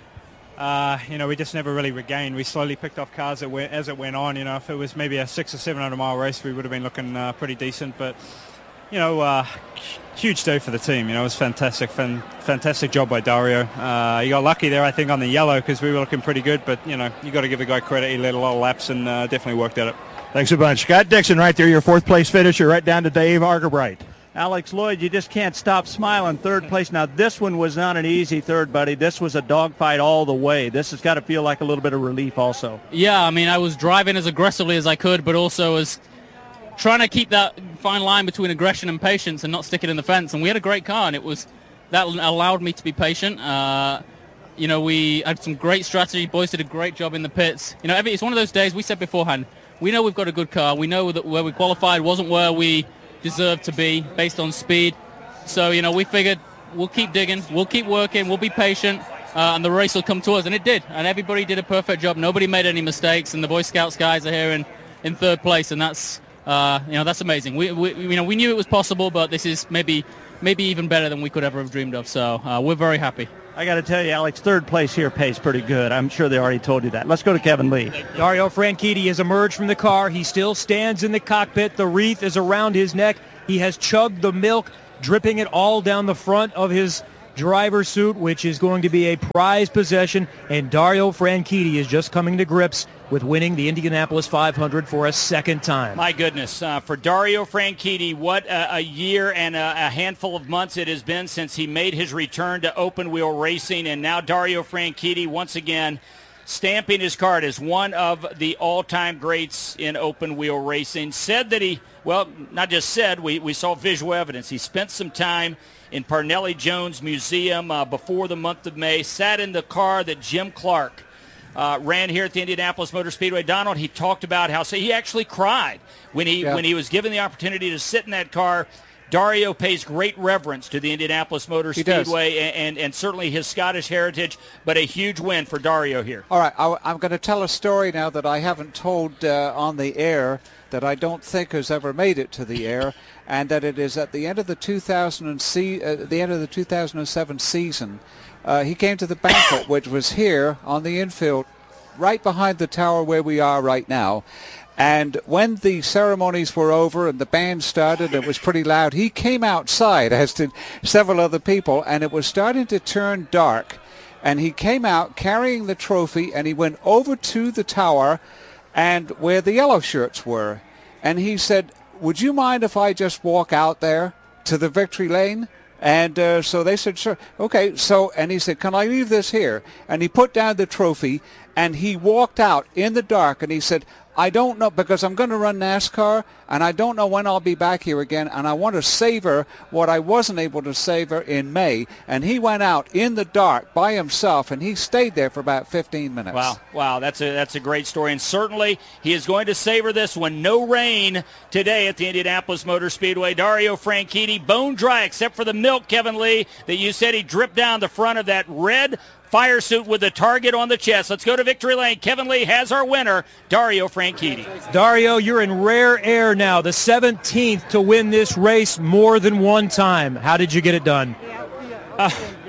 Uh, you know, we just never really regained. We slowly picked off cars that went, as it went on. You know, if it was maybe a six or seven hundred mile race, we would have been looking uh, pretty decent. But, you know, uh, huge day for the team. You know, it was fantastic. Fan, fantastic job by Dario. Uh, he got lucky there, I think, on the yellow because we were looking pretty good. But, you know, you got to give the guy credit. He led a lot of laps and uh, definitely worked at it. Thanks a bunch. Scott Dixon right there, your fourth place finisher, right down to Dave Argerbright. Alex Lloyd, you just can't stop smiling. Third place. Now, this one was not an easy third, buddy. This was a dogfight all the way. This has got to feel like a little bit of relief also. Yeah, I mean, I was driving as aggressively as I could, but also was trying to keep that fine line between aggression and patience and not stick it in the fence. And we had a great car, and it was that allowed me to be patient. Uh, you know, we had some great strategy. Boys did a great job in the pits. You know, every, it's one of those days we said beforehand, we know we've got a good car. We know that where we qualified wasn't where we deserved to be based on speed. So, you know, we figured we'll keep digging, we'll keep working, we'll be patient, uh, and the race will come to us. And it did. And everybody did a perfect job. Nobody made any mistakes. And the Boy Scouts guys are here in, in third place. And that's, uh, you know, that's amazing. We, we, you know, we knew it was possible, but this is maybe, maybe even better than we could ever have dreamed of. So uh, we're very happy. I got to tell you, Alex, third place here pays pretty good. I'm sure they already told you that. Let's go to Kevin Lee. Dario Franchitti has emerged from the car. He still stands in the cockpit. The wreath is around his neck. He has chugged the milk, dripping it all down the front of his driver's suit, which is going to be a prized possession. And Dario Franchitti is just coming to grips with winning the Indianapolis five hundred for a second time. My goodness, uh, for Dario Franchitti, what a, a year and a, a handful of months it has been since he made his return to open-wheel racing. And now Dario Franchitti, once again, stamping his card as one of the all-time greats in open-wheel racing. Said that he, well, not just said, we, we saw visual evidence. He spent some time in Parnelli Jones Museum uh, before the month of May, sat in the car that Jim Clark uh, ran here at the Indianapolis Motor Speedway. Donald, he talked about how so he actually cried when he Yeah. when he was given the opportunity to sit in that car. Dario pays great reverence to the Indianapolis Motor He does. Speedway and, and, and certainly his Scottish heritage, but a huge win for Dario here. All right, I, I'm going to tell a story now that I haven't told uh, on the air that I don't think has ever made it to the air, and that it is at the end of the two thousand se- uh, the end of the two thousand seven season. Uh, he came to the banquet, which was here on the infield, right behind the tower where we are right now. And when the ceremonies were over and the band started, it was pretty loud. He came outside, as did several other people, and it was starting to turn dark. And he came out carrying the trophy, and he went over to the tower and where the yellow shirts were. And he said, would you mind if I just walk out there to the victory lane? And uh, so they said, sure. Okay, so, and he said, can I leave this here? And he put down the trophy, and he walked out in the dark, and he said, I don't know, because I'm going to run NASCAR, and I don't know when I'll be back here again, and I want to savor what I wasn't able to savor in May. And he went out in the dark by himself, and he stayed there for about fifteen minutes. Wow, wow, that's a that's a great story, and certainly he is going to savor this one. No rain today at the Indianapolis Motor Speedway. Dario Franchitti, bone dry except for the milk, Kevin Lee, that you said he dripped down the front of that red fire suit with the target on the chest. Let's go to victory lane. Kevin Lee has our winner, Dario Franchitti. Dario, you're in rare air now, the seventeenth to win this race more than one time. How did you get it done? Uh,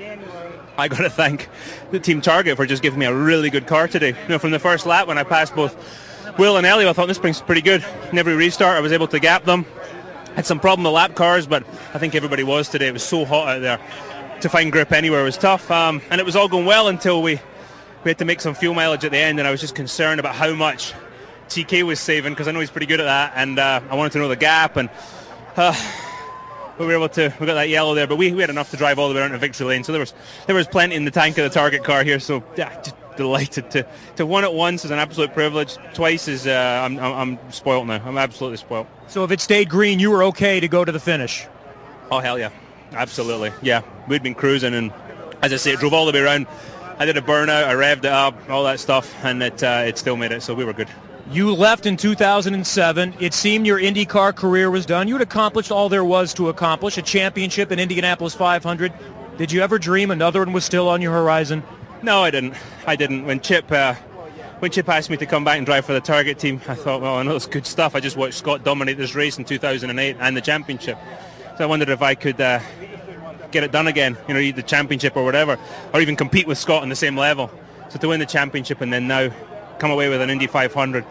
I got to thank the Team Target for just giving me a really good car today. You know, from the first lap when I passed both Will and Elio, I thought this thing's pretty good. In every restart, I was able to gap them. Had some problem with lap cars, but I think everybody was today. It was so hot out there. To find grip anywhere was tough, um, and it was all going well until we, we had to make some fuel mileage at the end, and I was just concerned about how much T K was saving, because I know he's pretty good at that, and uh, I wanted to know the gap, and uh, we were able to, we got that yellow there, but we, we had enough to drive all the way around to victory lane, so there was there was plenty in the tank of the Target car here, so yeah, just delighted to, to win it once is an absolute privilege, twice is, uh, I'm, I'm, I'm spoiled now, I'm absolutely spoiled. So if it stayed green, you were okay to go to the finish? Oh, hell yeah. Absolutely, yeah. We'd been cruising, and as I say, it drove all the way around. I did a burnout, I revved it up, all that stuff, and it uh, it still made it, so we were good. You left in two thousand seven. It seemed your IndyCar career was done. You had accomplished all there was to accomplish, a championship in Indianapolis five hundred. Did you ever dream another one was still on your horizon? No, I didn't. I didn't. When Chip uh, when Chip asked me to come back and drive for the Target team, I thought, well, I know it's good stuff. I just watched Scott dominate this race in two thousand eight and the championship. So I wondered if I could uh, get it done again, you know, the championship or whatever, or even compete with Scott on the same level. So to win the championship and then now come away with an Indy five hundred,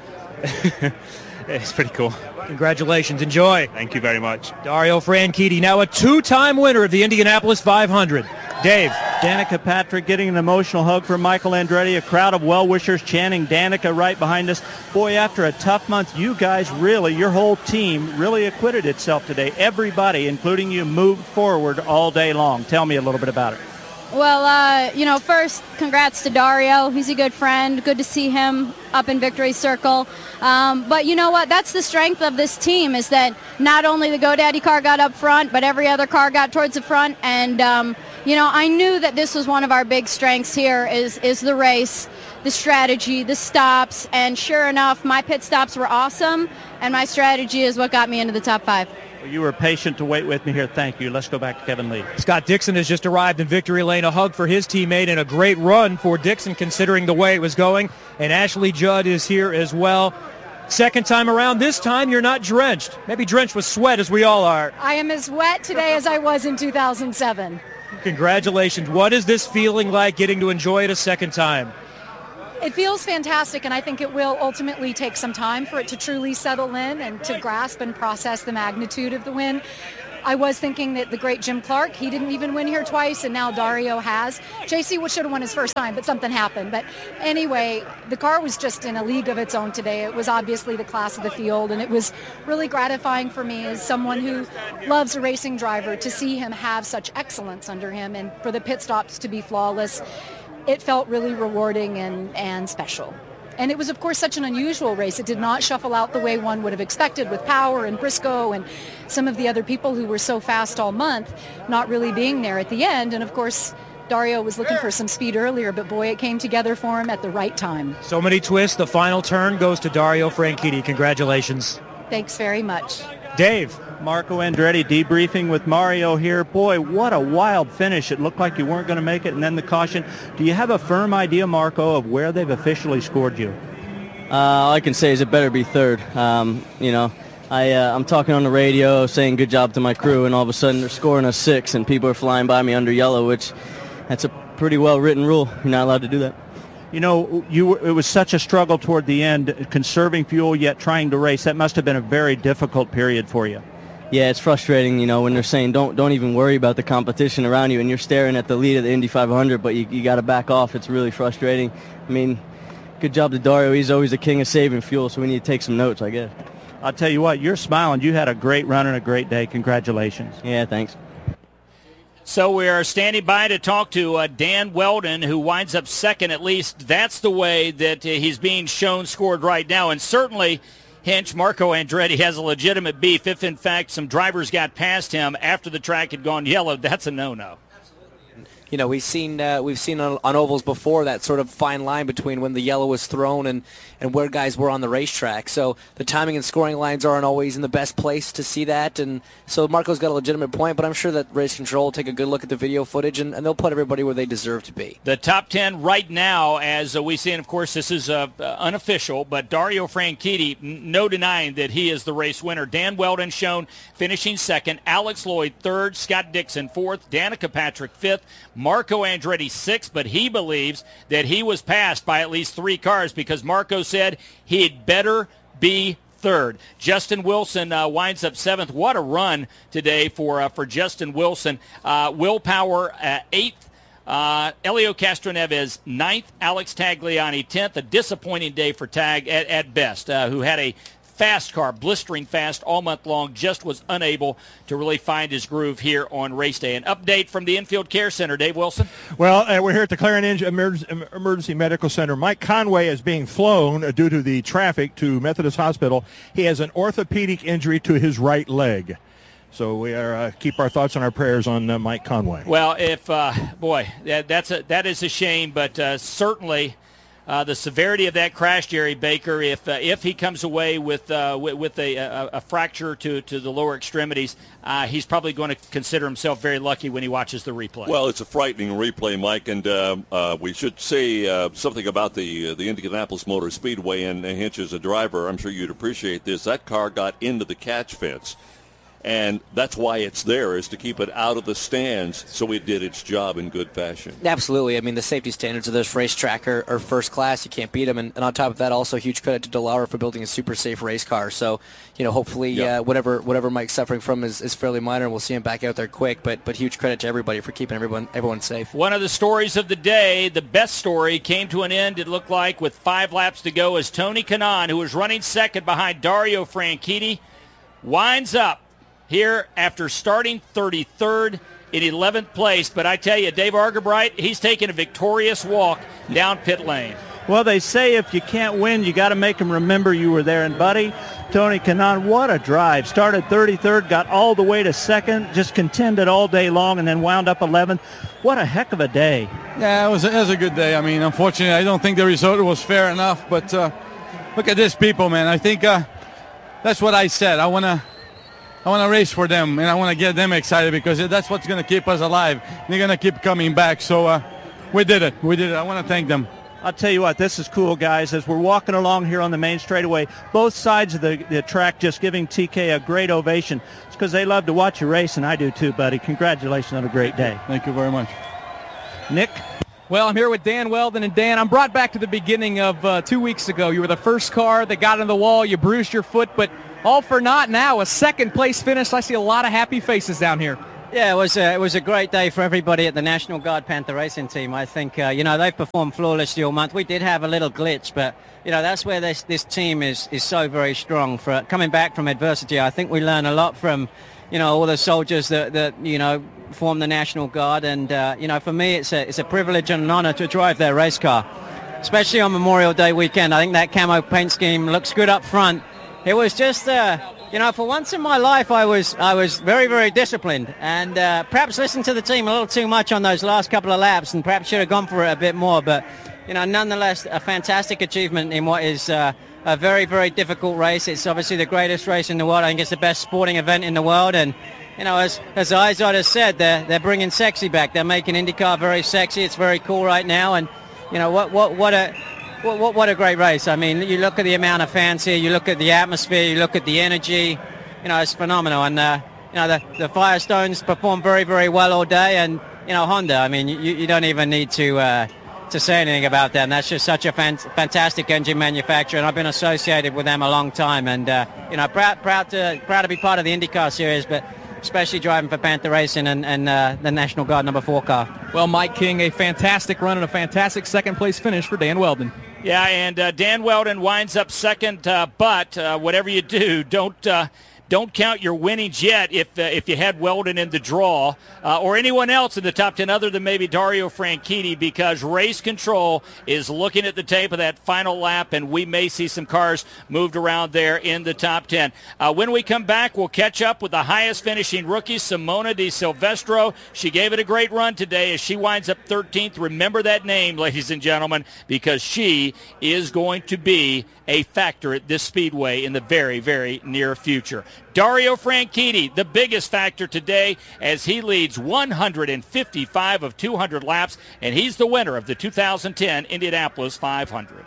it's pretty cool. Congratulations. Enjoy. Thank you very much. Dario Franchitti, now a two-time winner of the Indianapolis five hundred. Dave. Danica Patrick getting an emotional hug from Michael Andretti. A crowd of well-wishers chanting Danica right behind us. Boy, after a tough month, you guys really, your whole team really acquitted itself today. Everybody, including you, moved forward all day long. Tell me a little bit about it. Well, uh, you know, first, congrats to Dario. He's a good friend. Good to see him up in Victory Circle. Um, but you know what? That's the strength of this team, is that not only the GoDaddy car got up front, but every other car got towards the front. And, um, you know, I knew that this was one of our big strengths here is, is the race, the strategy, the stops. And sure enough, my pit stops were awesome, and my strategy is what got me into the top five. You were patient to wait with me here. Thank you. Let's go back to Kevin Lee. Scott Dixon has just arrived in victory lane. A hug for his teammate and a great run for Dixon considering the way it was going. And Ashley Judd is here as well. Second time around. This time you're not drenched. Maybe drenched with sweat as we all are. I am as wet today as I was in two thousand seven. Congratulations. What is this feeling like getting to enjoy it a second time? It feels fantastic, and I think it will ultimately take some time for it to truly settle in and to grasp and process the magnitude of the win. I was thinking that the great Jim Clark, he didn't even win here twice, and now Dario has. J C should have won his first time, but something happened. But anyway, the car was just in a league of its own today. It was obviously the class of the field, and it was really gratifying for me as someone who loves a racing driver to see him have such excellence under him and for the pit stops to be flawless. It felt really rewarding and, and special. And it was, of course, such an unusual race. It did not shuffle out the way one would have expected with Power and Briscoe and some of the other people who were so fast all month not really being there at the end. And, of course, Dario was looking for some speed earlier, but, boy, it came together for him at the right time. So many twists. The final turn goes to Dario Franchitti. Congratulations. Thanks very much. Dave. Marco Andretti debriefing with Mario here. Boy, what a wild finish. It looked like you weren't going to make it, and then the caution. Do you have a firm idea, Marco, of where they've officially scored you? Uh, all I can say is it better be third. Um, you know, I, uh, I'm talking on the radio saying good job to my crew, and all of a sudden they're scoring a six, and people are flying by me under yellow, which that's a pretty well-written rule. You're not allowed to do that. You know, you it was such a struggle toward the end, conserving fuel yet trying to race. That must have been a very difficult period for you. Yeah, it's frustrating, you know, when they're saying don't don't even worry about the competition around you, and you're staring at the lead of the Indy five hundred, but you, you got to back off. It's really frustrating. I mean, good job to Dario. He's always the king of saving fuel, so we need to take some notes, I guess. I'll tell you what, you're smiling. You had a great run and a great day. Congratulations. Yeah, thanks. So we are standing by to talk to uh, Dan Weldon, who winds up second. At least that's the way that uh, he's being shown scored right now. And certainly, Hinch, Marco Andretti has a legitimate beef. If, in fact, some drivers got past him after the track had gone yellow, that's a no-no. You know, we've seen uh, we've seen on, on ovals before that sort of fine line between when the yellow was thrown and, and where guys were on the racetrack. So the timing and scoring lines aren't always in the best place to see that. And so Marco's got a legitimate point, but I'm sure that Race Control will take a good look at the video footage, and, and they'll put everybody where they deserve to be. The top ten right now, as uh, we see, and of course this is uh, uh, unofficial, but Dario Franchitti, n- no denying that he is the race winner. Dan Weldon shown finishing second, Alex Lloyd third, Scott Dixon fourth, Danica Patrick fifth, Marco Andretti sixth, but he believes that he was passed by at least three cars because Marco said he'd better be third. Justin Wilson uh, winds up seventh. What a run today for uh, for Justin Wilson. Uh, Will Power uh, eighth. Uh, Elio Castroneves ninth. Alex Tagliani tenth. A disappointing day for Tag at, at best, uh, who had a fast car, blistering fast all month long, just was unable to really find his groove here on race day. An update from the Infield Care Center, Dave Wilson. Well, uh, we're here at the Clarion Emergency Medical Center. Mike Conway is being flown due to the traffic to Methodist Hospital. He has an orthopedic injury to his right leg. So we are uh, keep our thoughts and our prayers on uh, Mike Conway. Well, if uh, boy, that, that's a, that is a shame, but uh, certainly Uh, the severity of that crash, Jerry Baker, if uh, if he comes away with uh, with, with a, a, a fracture to, to the lower extremities, uh, he's probably going to consider himself very lucky when he watches the replay. Well, it's a frightening replay, Mike, and uh, uh, we should say uh, something about the uh, the Indianapolis Motor Speedway. And, and Hinch, as a driver, I'm sure you'd appreciate this. That car got into the catch fence. And that's why it's there, is to keep it out of the stands, so it did its job in good fashion. Absolutely. I mean, the safety standards of this racetrack are, are first class. You can't beat them. And, and on top of that, also huge credit to DeLauro for building a super safe race car. So, you know, hopefully yeah. uh, whatever whatever Mike's suffering from is, is fairly minor, and we'll see him back out there quick. But but huge credit to everybody for keeping everyone everyone safe. One of the stories of the day, the best story, came to an end, it looked like, with five laps to go, as Tony Kanaan, who was running second behind Dario Franchitti, winds up here after starting thirty-third in eleventh place. But I tell you, Dave Argabright, he's taking a victorious walk down pit lane. Well, they say if you can't win, you got to make them remember you were there. And, buddy, Tony Kanaan, what a drive. Started thirty-third, got all the way to second, just contended all day long, and then wound up eleventh. What a heck of a day. Yeah, it was a, it was a good day. I mean, unfortunately, I don't think the result was fair enough. But uh, look at these people, man. I think uh, that's what I said. I want to I want to race for them, and I want to get them excited, because that's what's going to keep us alive. They're going to keep coming back. So uh, we did it. We did it. I want to thank them. I'll tell you what, this is cool, guys. As we're walking along here on the main straightaway, both sides of the, the track just giving T K a great ovation. It's because they love to watch you race, and I do too, buddy. Congratulations on a great day. Thank you very much. Nick? Well, I'm here with Dan Wheldon, and Dan, I'm brought back to the beginning of uh, two weeks ago. You were the first car that got in the wall. You bruised your foot, but all for naught now. A second-place finish. I see a lot of happy faces down here. Yeah, it was a, it was a great day for everybody at the National Guard Panther Racing Team. I think, uh, you know, they've performed flawlessly all month. We did have a little glitch, but, you know, that's where this, this team is, is so very strong. For coming back from adversity, I think we learn a lot from, you know, all the soldiers that, that you know, form the National Guard. And, uh, you know, for me, it's a, it's a privilege and an honor to drive their race car, especially on Memorial Day weekend. I think that camo paint scheme looks good up front. It was just, uh, you know, for once in my life, I was I was very, very disciplined, and uh, perhaps listened to the team a little too much on those last couple of laps, and perhaps should have gone for it a bit more. But, you know, nonetheless, a fantastic achievement in what is uh, a very, very difficult race. It's obviously the greatest race in the world. I think it's the best sporting event in the world, and, you know, as as Izod has said, they're they're bringing sexy back. They're making IndyCar very sexy. It's very cool right now, and, you know, what what what a What, what, what a great race. I mean, you look at the amount of fans here, you look at the atmosphere, you look at the energy, you know, it's phenomenal. And, uh, you know, the, the Firestones performed very, very well all day. And, you know, Honda, I mean, you, you don't even need to uh, to say anything about them. That's just such a fan- fantastic engine manufacturer, and I've been associated with them a long time. And, uh, you know, proud, proud, to, proud to be part of the IndyCar series, but especially driving for Panther Racing and, and uh, the National Guard number four car. Well, Mike King, a fantastic run and a fantastic second-place finish for Dan Wheldon. Yeah, and uh, Dan Wheldon winds up second, uh, but uh, whatever you do, don't uh, don't count your winnings yet if uh, if you had Wheldon in the draw uh, or anyone else in the top ten other than maybe Dario Franchitti, because Race Control is looking at the tape of that final lap, and we may see some cars moved around there in the top ten. Uh, when we come back, we'll catch up with the highest finishing rookie, Simona Di Silvestro. She gave it a great run today as she winds up thirteenth. Remember that name, ladies and gentlemen, because she is going to be a factor at this speedway in the very, very near future. Dario Franchitti, the biggest factor today, as he leads one hundred fifty-five of two hundred laps, and he's the winner of the two thousand ten Indianapolis five hundred.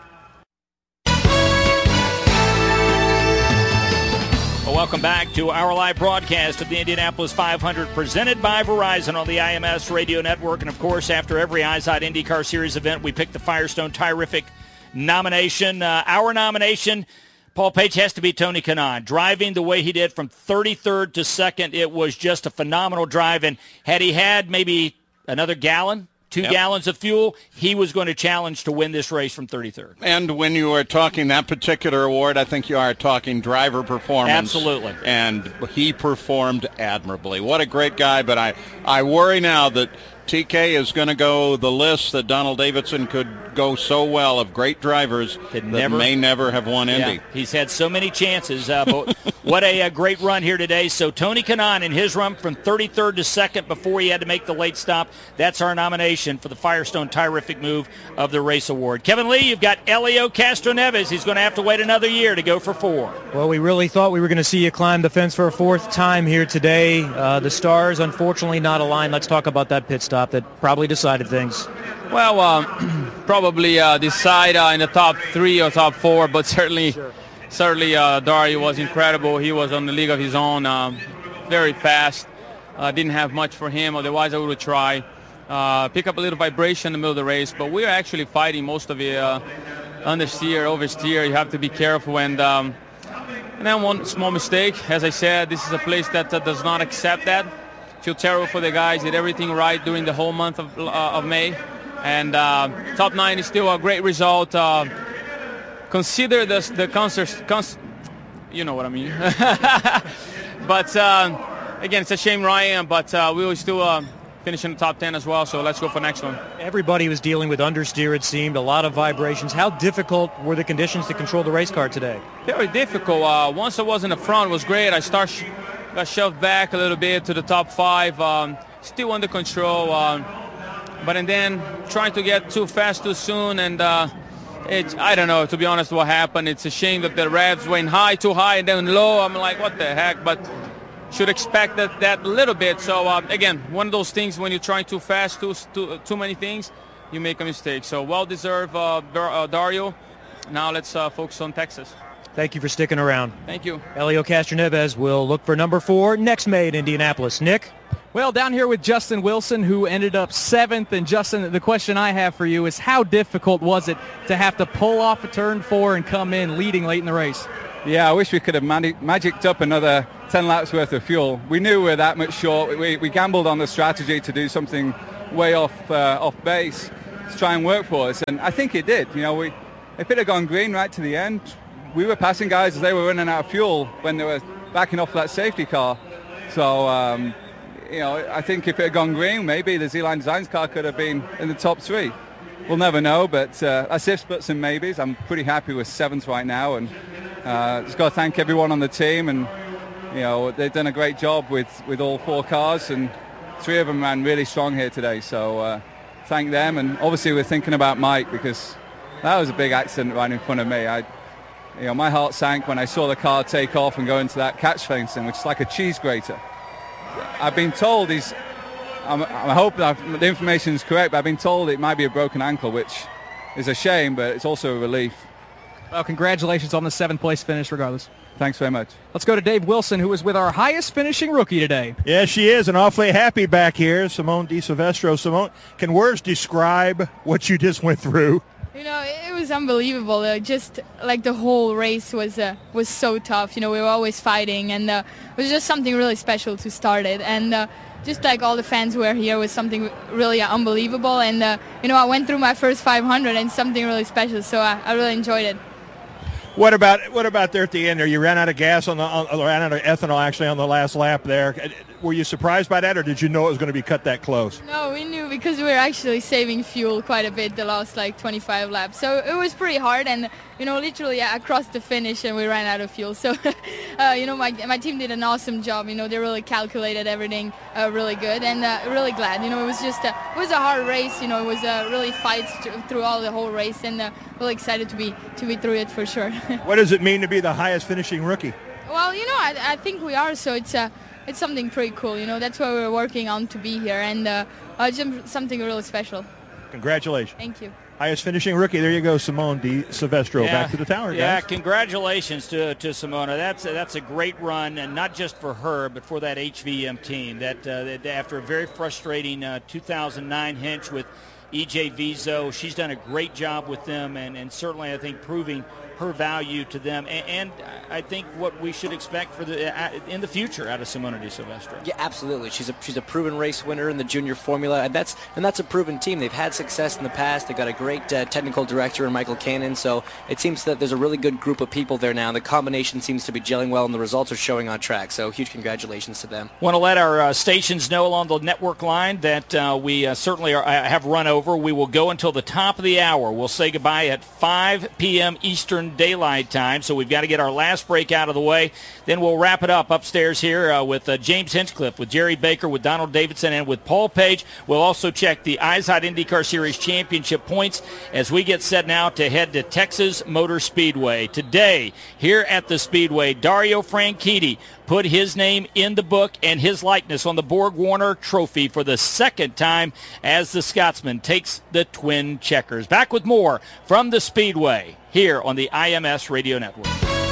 Well, welcome back to our live broadcast of the Indianapolis five hundred, presented by Verizon on the I M S Radio Network. And, of course, after every Izod IndyCar Series event, we pick the Firestone Tire-ific nomination. Uh, our nomination, Paul Page, has to be Tony Kanaan. Driving the way he did from thirty-third to second, it was just a phenomenal drive. And had he had maybe another gallon, two yep. gallons of fuel, he was going to challenge to win this race from thirty-third. And when you are talking that particular award, I think you are talking driver performance. Absolutely. And he performed admirably. What a great guy. But I, I worry now that T K is going to go the list that Donald Davidson could go so well of great drivers that never, may never have won Indy. Yeah, he's had so many chances, uh, but what a, a great run here today. So Tony Kanaan in his run from thirty-third to second before he had to make the late stop. That's our nomination for the Firestone Terrific Move of the Race Award. Kevin Lee, you've got Helio Castroneves. He's going to have to wait another year to go for four. Well, we really thought we were going to see you climb the fence for a fourth time here today. Uh, the stars, unfortunately, not aligned. Let's talk about that pit stop that probably decided things. Well, um, probably uh, decide uh, in the top three or top four, but certainly, sure. certainly uh, Dario was incredible. He was on the league of his own, um, very fast. Uh, didn't have much for him, otherwise I would try. Uh, pick up a little vibration in the middle of the race, but we were actually fighting most of it. Uh, understeer, oversteer, you have to be careful. And um, and then one small mistake, as I said, this is a place that uh, does not accept that. Feel terrible for the guys, did everything right during the whole month of, uh, of May. And uh, top nine is still a great result. Uh, consider the, the concert, cons you know what I mean. But uh, again, it's a shame Ryan, but uh, we will still uh, finish in the top ten as well, so let's go for next one. Everybody was dealing with understeer, it seemed, a lot of vibrations. How difficult were the conditions to control the race car today? Very difficult. Uh, once I was in the front, it was great. I start sh got shoved back a little bit to the top five, um, still under control. Um, but and then trying to get too fast too soon, and uh, it, I don't know, to be honest, what happened. It's a shame that the revs went high, too high, and then low. I'm like, what the heck? But should expect that that little bit. So uh, again, one of those things when you're trying too fast, too too, too many things, you make a mistake. So well-deserved, uh, Dar uh, Dario. Now let's uh, focus on Texas. Thank you for sticking around. Thank you. Helio Castroneves will look for number four next May at Indianapolis. Nick? Well, down here with Justin Wilson, who ended up seventh. And Justin, the question I have for you is how difficult was it to have to pull off a turn four and come in leading late in the race? Yeah, I wish we could have magicked up another ten laps worth of fuel. We knew we were that much short. We, we gambled on the strategy to do something way off uh, off base to try and work for us, and I think it did. You know, we if it had gone green right to the end, we were passing guys as they were running out of fuel when they were backing off that safety car. So, um, you know, I think if it had gone green, maybe the Z-Line Designs car could have been in the top three. We'll never know, but uh, that's ifs, buts, and maybes. I'm pretty happy with seventh right now, and uh, just got to thank everyone on the team, and you know, they've done a great job with, with all four cars, and three of them ran really strong here today, so uh, thank them. And obviously we're thinking about Mike, because that was a big accident right in front of me. I, you know, my heart sank when I saw the car take off and go into that catch fencing, which is like a cheese grater. I've been told he's, I'm, I hope that the information is correct, but I've been told it might be a broken ankle, which is a shame, but it's also a relief. Well, congratulations on the seventh place finish regardless. Thanks very much. Let's go to Dave Wilson, who is with our highest finishing rookie today. Yeah, she is, and awfully happy back here, Simone Di Silvestro. Simone, can words describe what you just went through? You know, it was unbelievable. Uh, just like the whole race was uh, was so tough. You know, we were always fighting, and uh, it was just something really special to start it. And uh, just like all the fans who were here was something really unbelievable. And uh, you know, I went through my first five hundred and something really special. So I, I really enjoyed it. What about what about there at the end there? You ran out of gas on the on, ran out of ethanol actually on the last lap there. Were you surprised by that, or did you know it was going to be cut that close? No, we knew because we were actually saving fuel quite a bit the last like twenty-five laps. So it was pretty hard, and you know, literally I crossed the finish and we ran out of fuel. So uh, you know, my my team did an awesome job. You know, they really calculated everything uh, really good, and uh, really glad. You know, it was just a, it was a hard race. You know, it was a really fight through all the whole race, and uh, really excited to be to be through it for sure. What does it mean to be the highest finishing rookie? Well, you know, I, I think we are. So it's uh, it's something pretty cool. You know, that's what we're working on to be here, and uh, uh, just something really special. Congratulations. Thank you. Highest finishing rookie. There you go, Simone Di Silvestro. Yeah. Back to the tower, guys. Yeah, congratulations to to Simona. That's a, that's a great run, and not just for her, but for that H V M team. That, uh, that after a very frustrating uh, two thousand nine Hinch with E J Vizo, she's done a great job with them, and, and certainly I think proving her value to them, and, and I think what we should expect for the uh, in the future out of Simona de Silvestro. Yeah, absolutely. She's a she's a proven race winner in the junior formula, and that's and that's a proven team. They've had success in the past. They've got a great uh, technical director in Michael Cannon, so it seems that there's a really good group of people there now, and the combination seems to be gelling well, and the results are showing on track. So huge congratulations to them. Want to let our uh, stations know along the network line that uh, we uh, certainly are, uh, have run over. We will go until the top of the hour. We'll say goodbye at five p.m. Eastern Daylight Time, so we've got to get our last break out of the way. Then we'll wrap it up upstairs here uh, with uh, James Hinchcliffe, with Jerry Baker, with Donald Davidson, and with Paul Page. We'll also check the IZOD IndyCar Series championship points as we get set now to head to Texas Motor Speedway. Today, here at the Speedway, Dario Franchitti put his name in the book and his likeness on the Borg Warner Trophy for the second time as the Scotsman takes the twin checkers. Back with more from the Speedway here on the I M S Radio Network.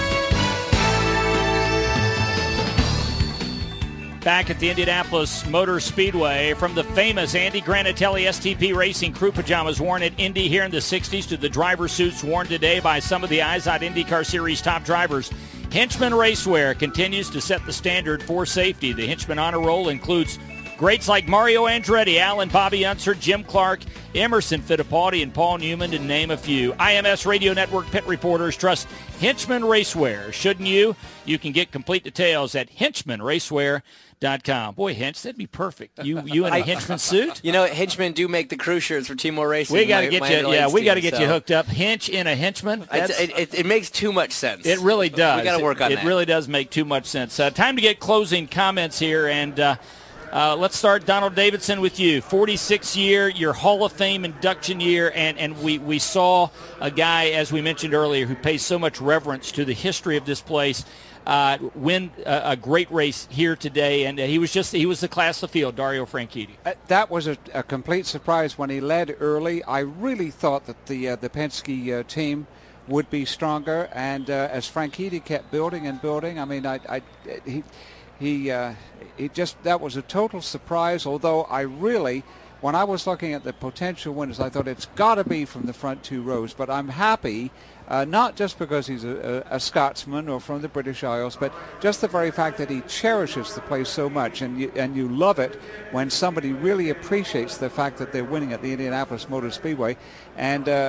Back at the Indianapolis Motor Speedway, from the famous Andy Granatelli S T P Racing crew pajamas worn at Indy here in the sixties to the driver suits worn today by some of the IZOD IndyCar Series top drivers, Henchman Racewear continues to set the standard for safety. The Henchman Honor Roll includes greats like Mario Andretti, Alan Bobby Unser, Jim Clark, Emerson Fittipaldi, and Paul Newman, to name a few. I M S Radio Network pit reporters trust Henchman Racewear. Shouldn't you? You can get complete details at henchman racewear dot com. Boy, Hench, that'd be perfect. You you in a henchman suit? You know, henchmen do make the crew shirts for Team More Racing. We got to get my, you. my Yeah, we got to team, get so. you hooked up. Hench in a henchman. It, it, it makes too much sense. It really does. We got to work on it, that. It really does make too much sense. Uh, time to get closing comments here, and uh, uh, let's start, Donald Davidson, with you. forty-sixth year, your Hall of Fame induction year, and, and we, we saw a guy, as we mentioned earlier, who pays so much reverence to the history of this place, Uh, win a, a great race here today, and uh, he was just he was the class of the field, Dario Franchitti. Uh, that was a, a complete surprise when he led early. I really thought that the uh, the Penske uh, team would be stronger, and uh, as Franchitti kept building and building, I mean, I, I he he uh, he just that was a total surprise. Although I really, when I was looking at the potential winners, I thought it's got to be from the front two rows. But I'm happy. Uh, not just because he's a, a, a Scotsman or from the British Isles, but just the very fact that he cherishes the place so much, and you, and you love it when somebody really appreciates the fact that they're winning at the Indianapolis Motor Speedway. And uh,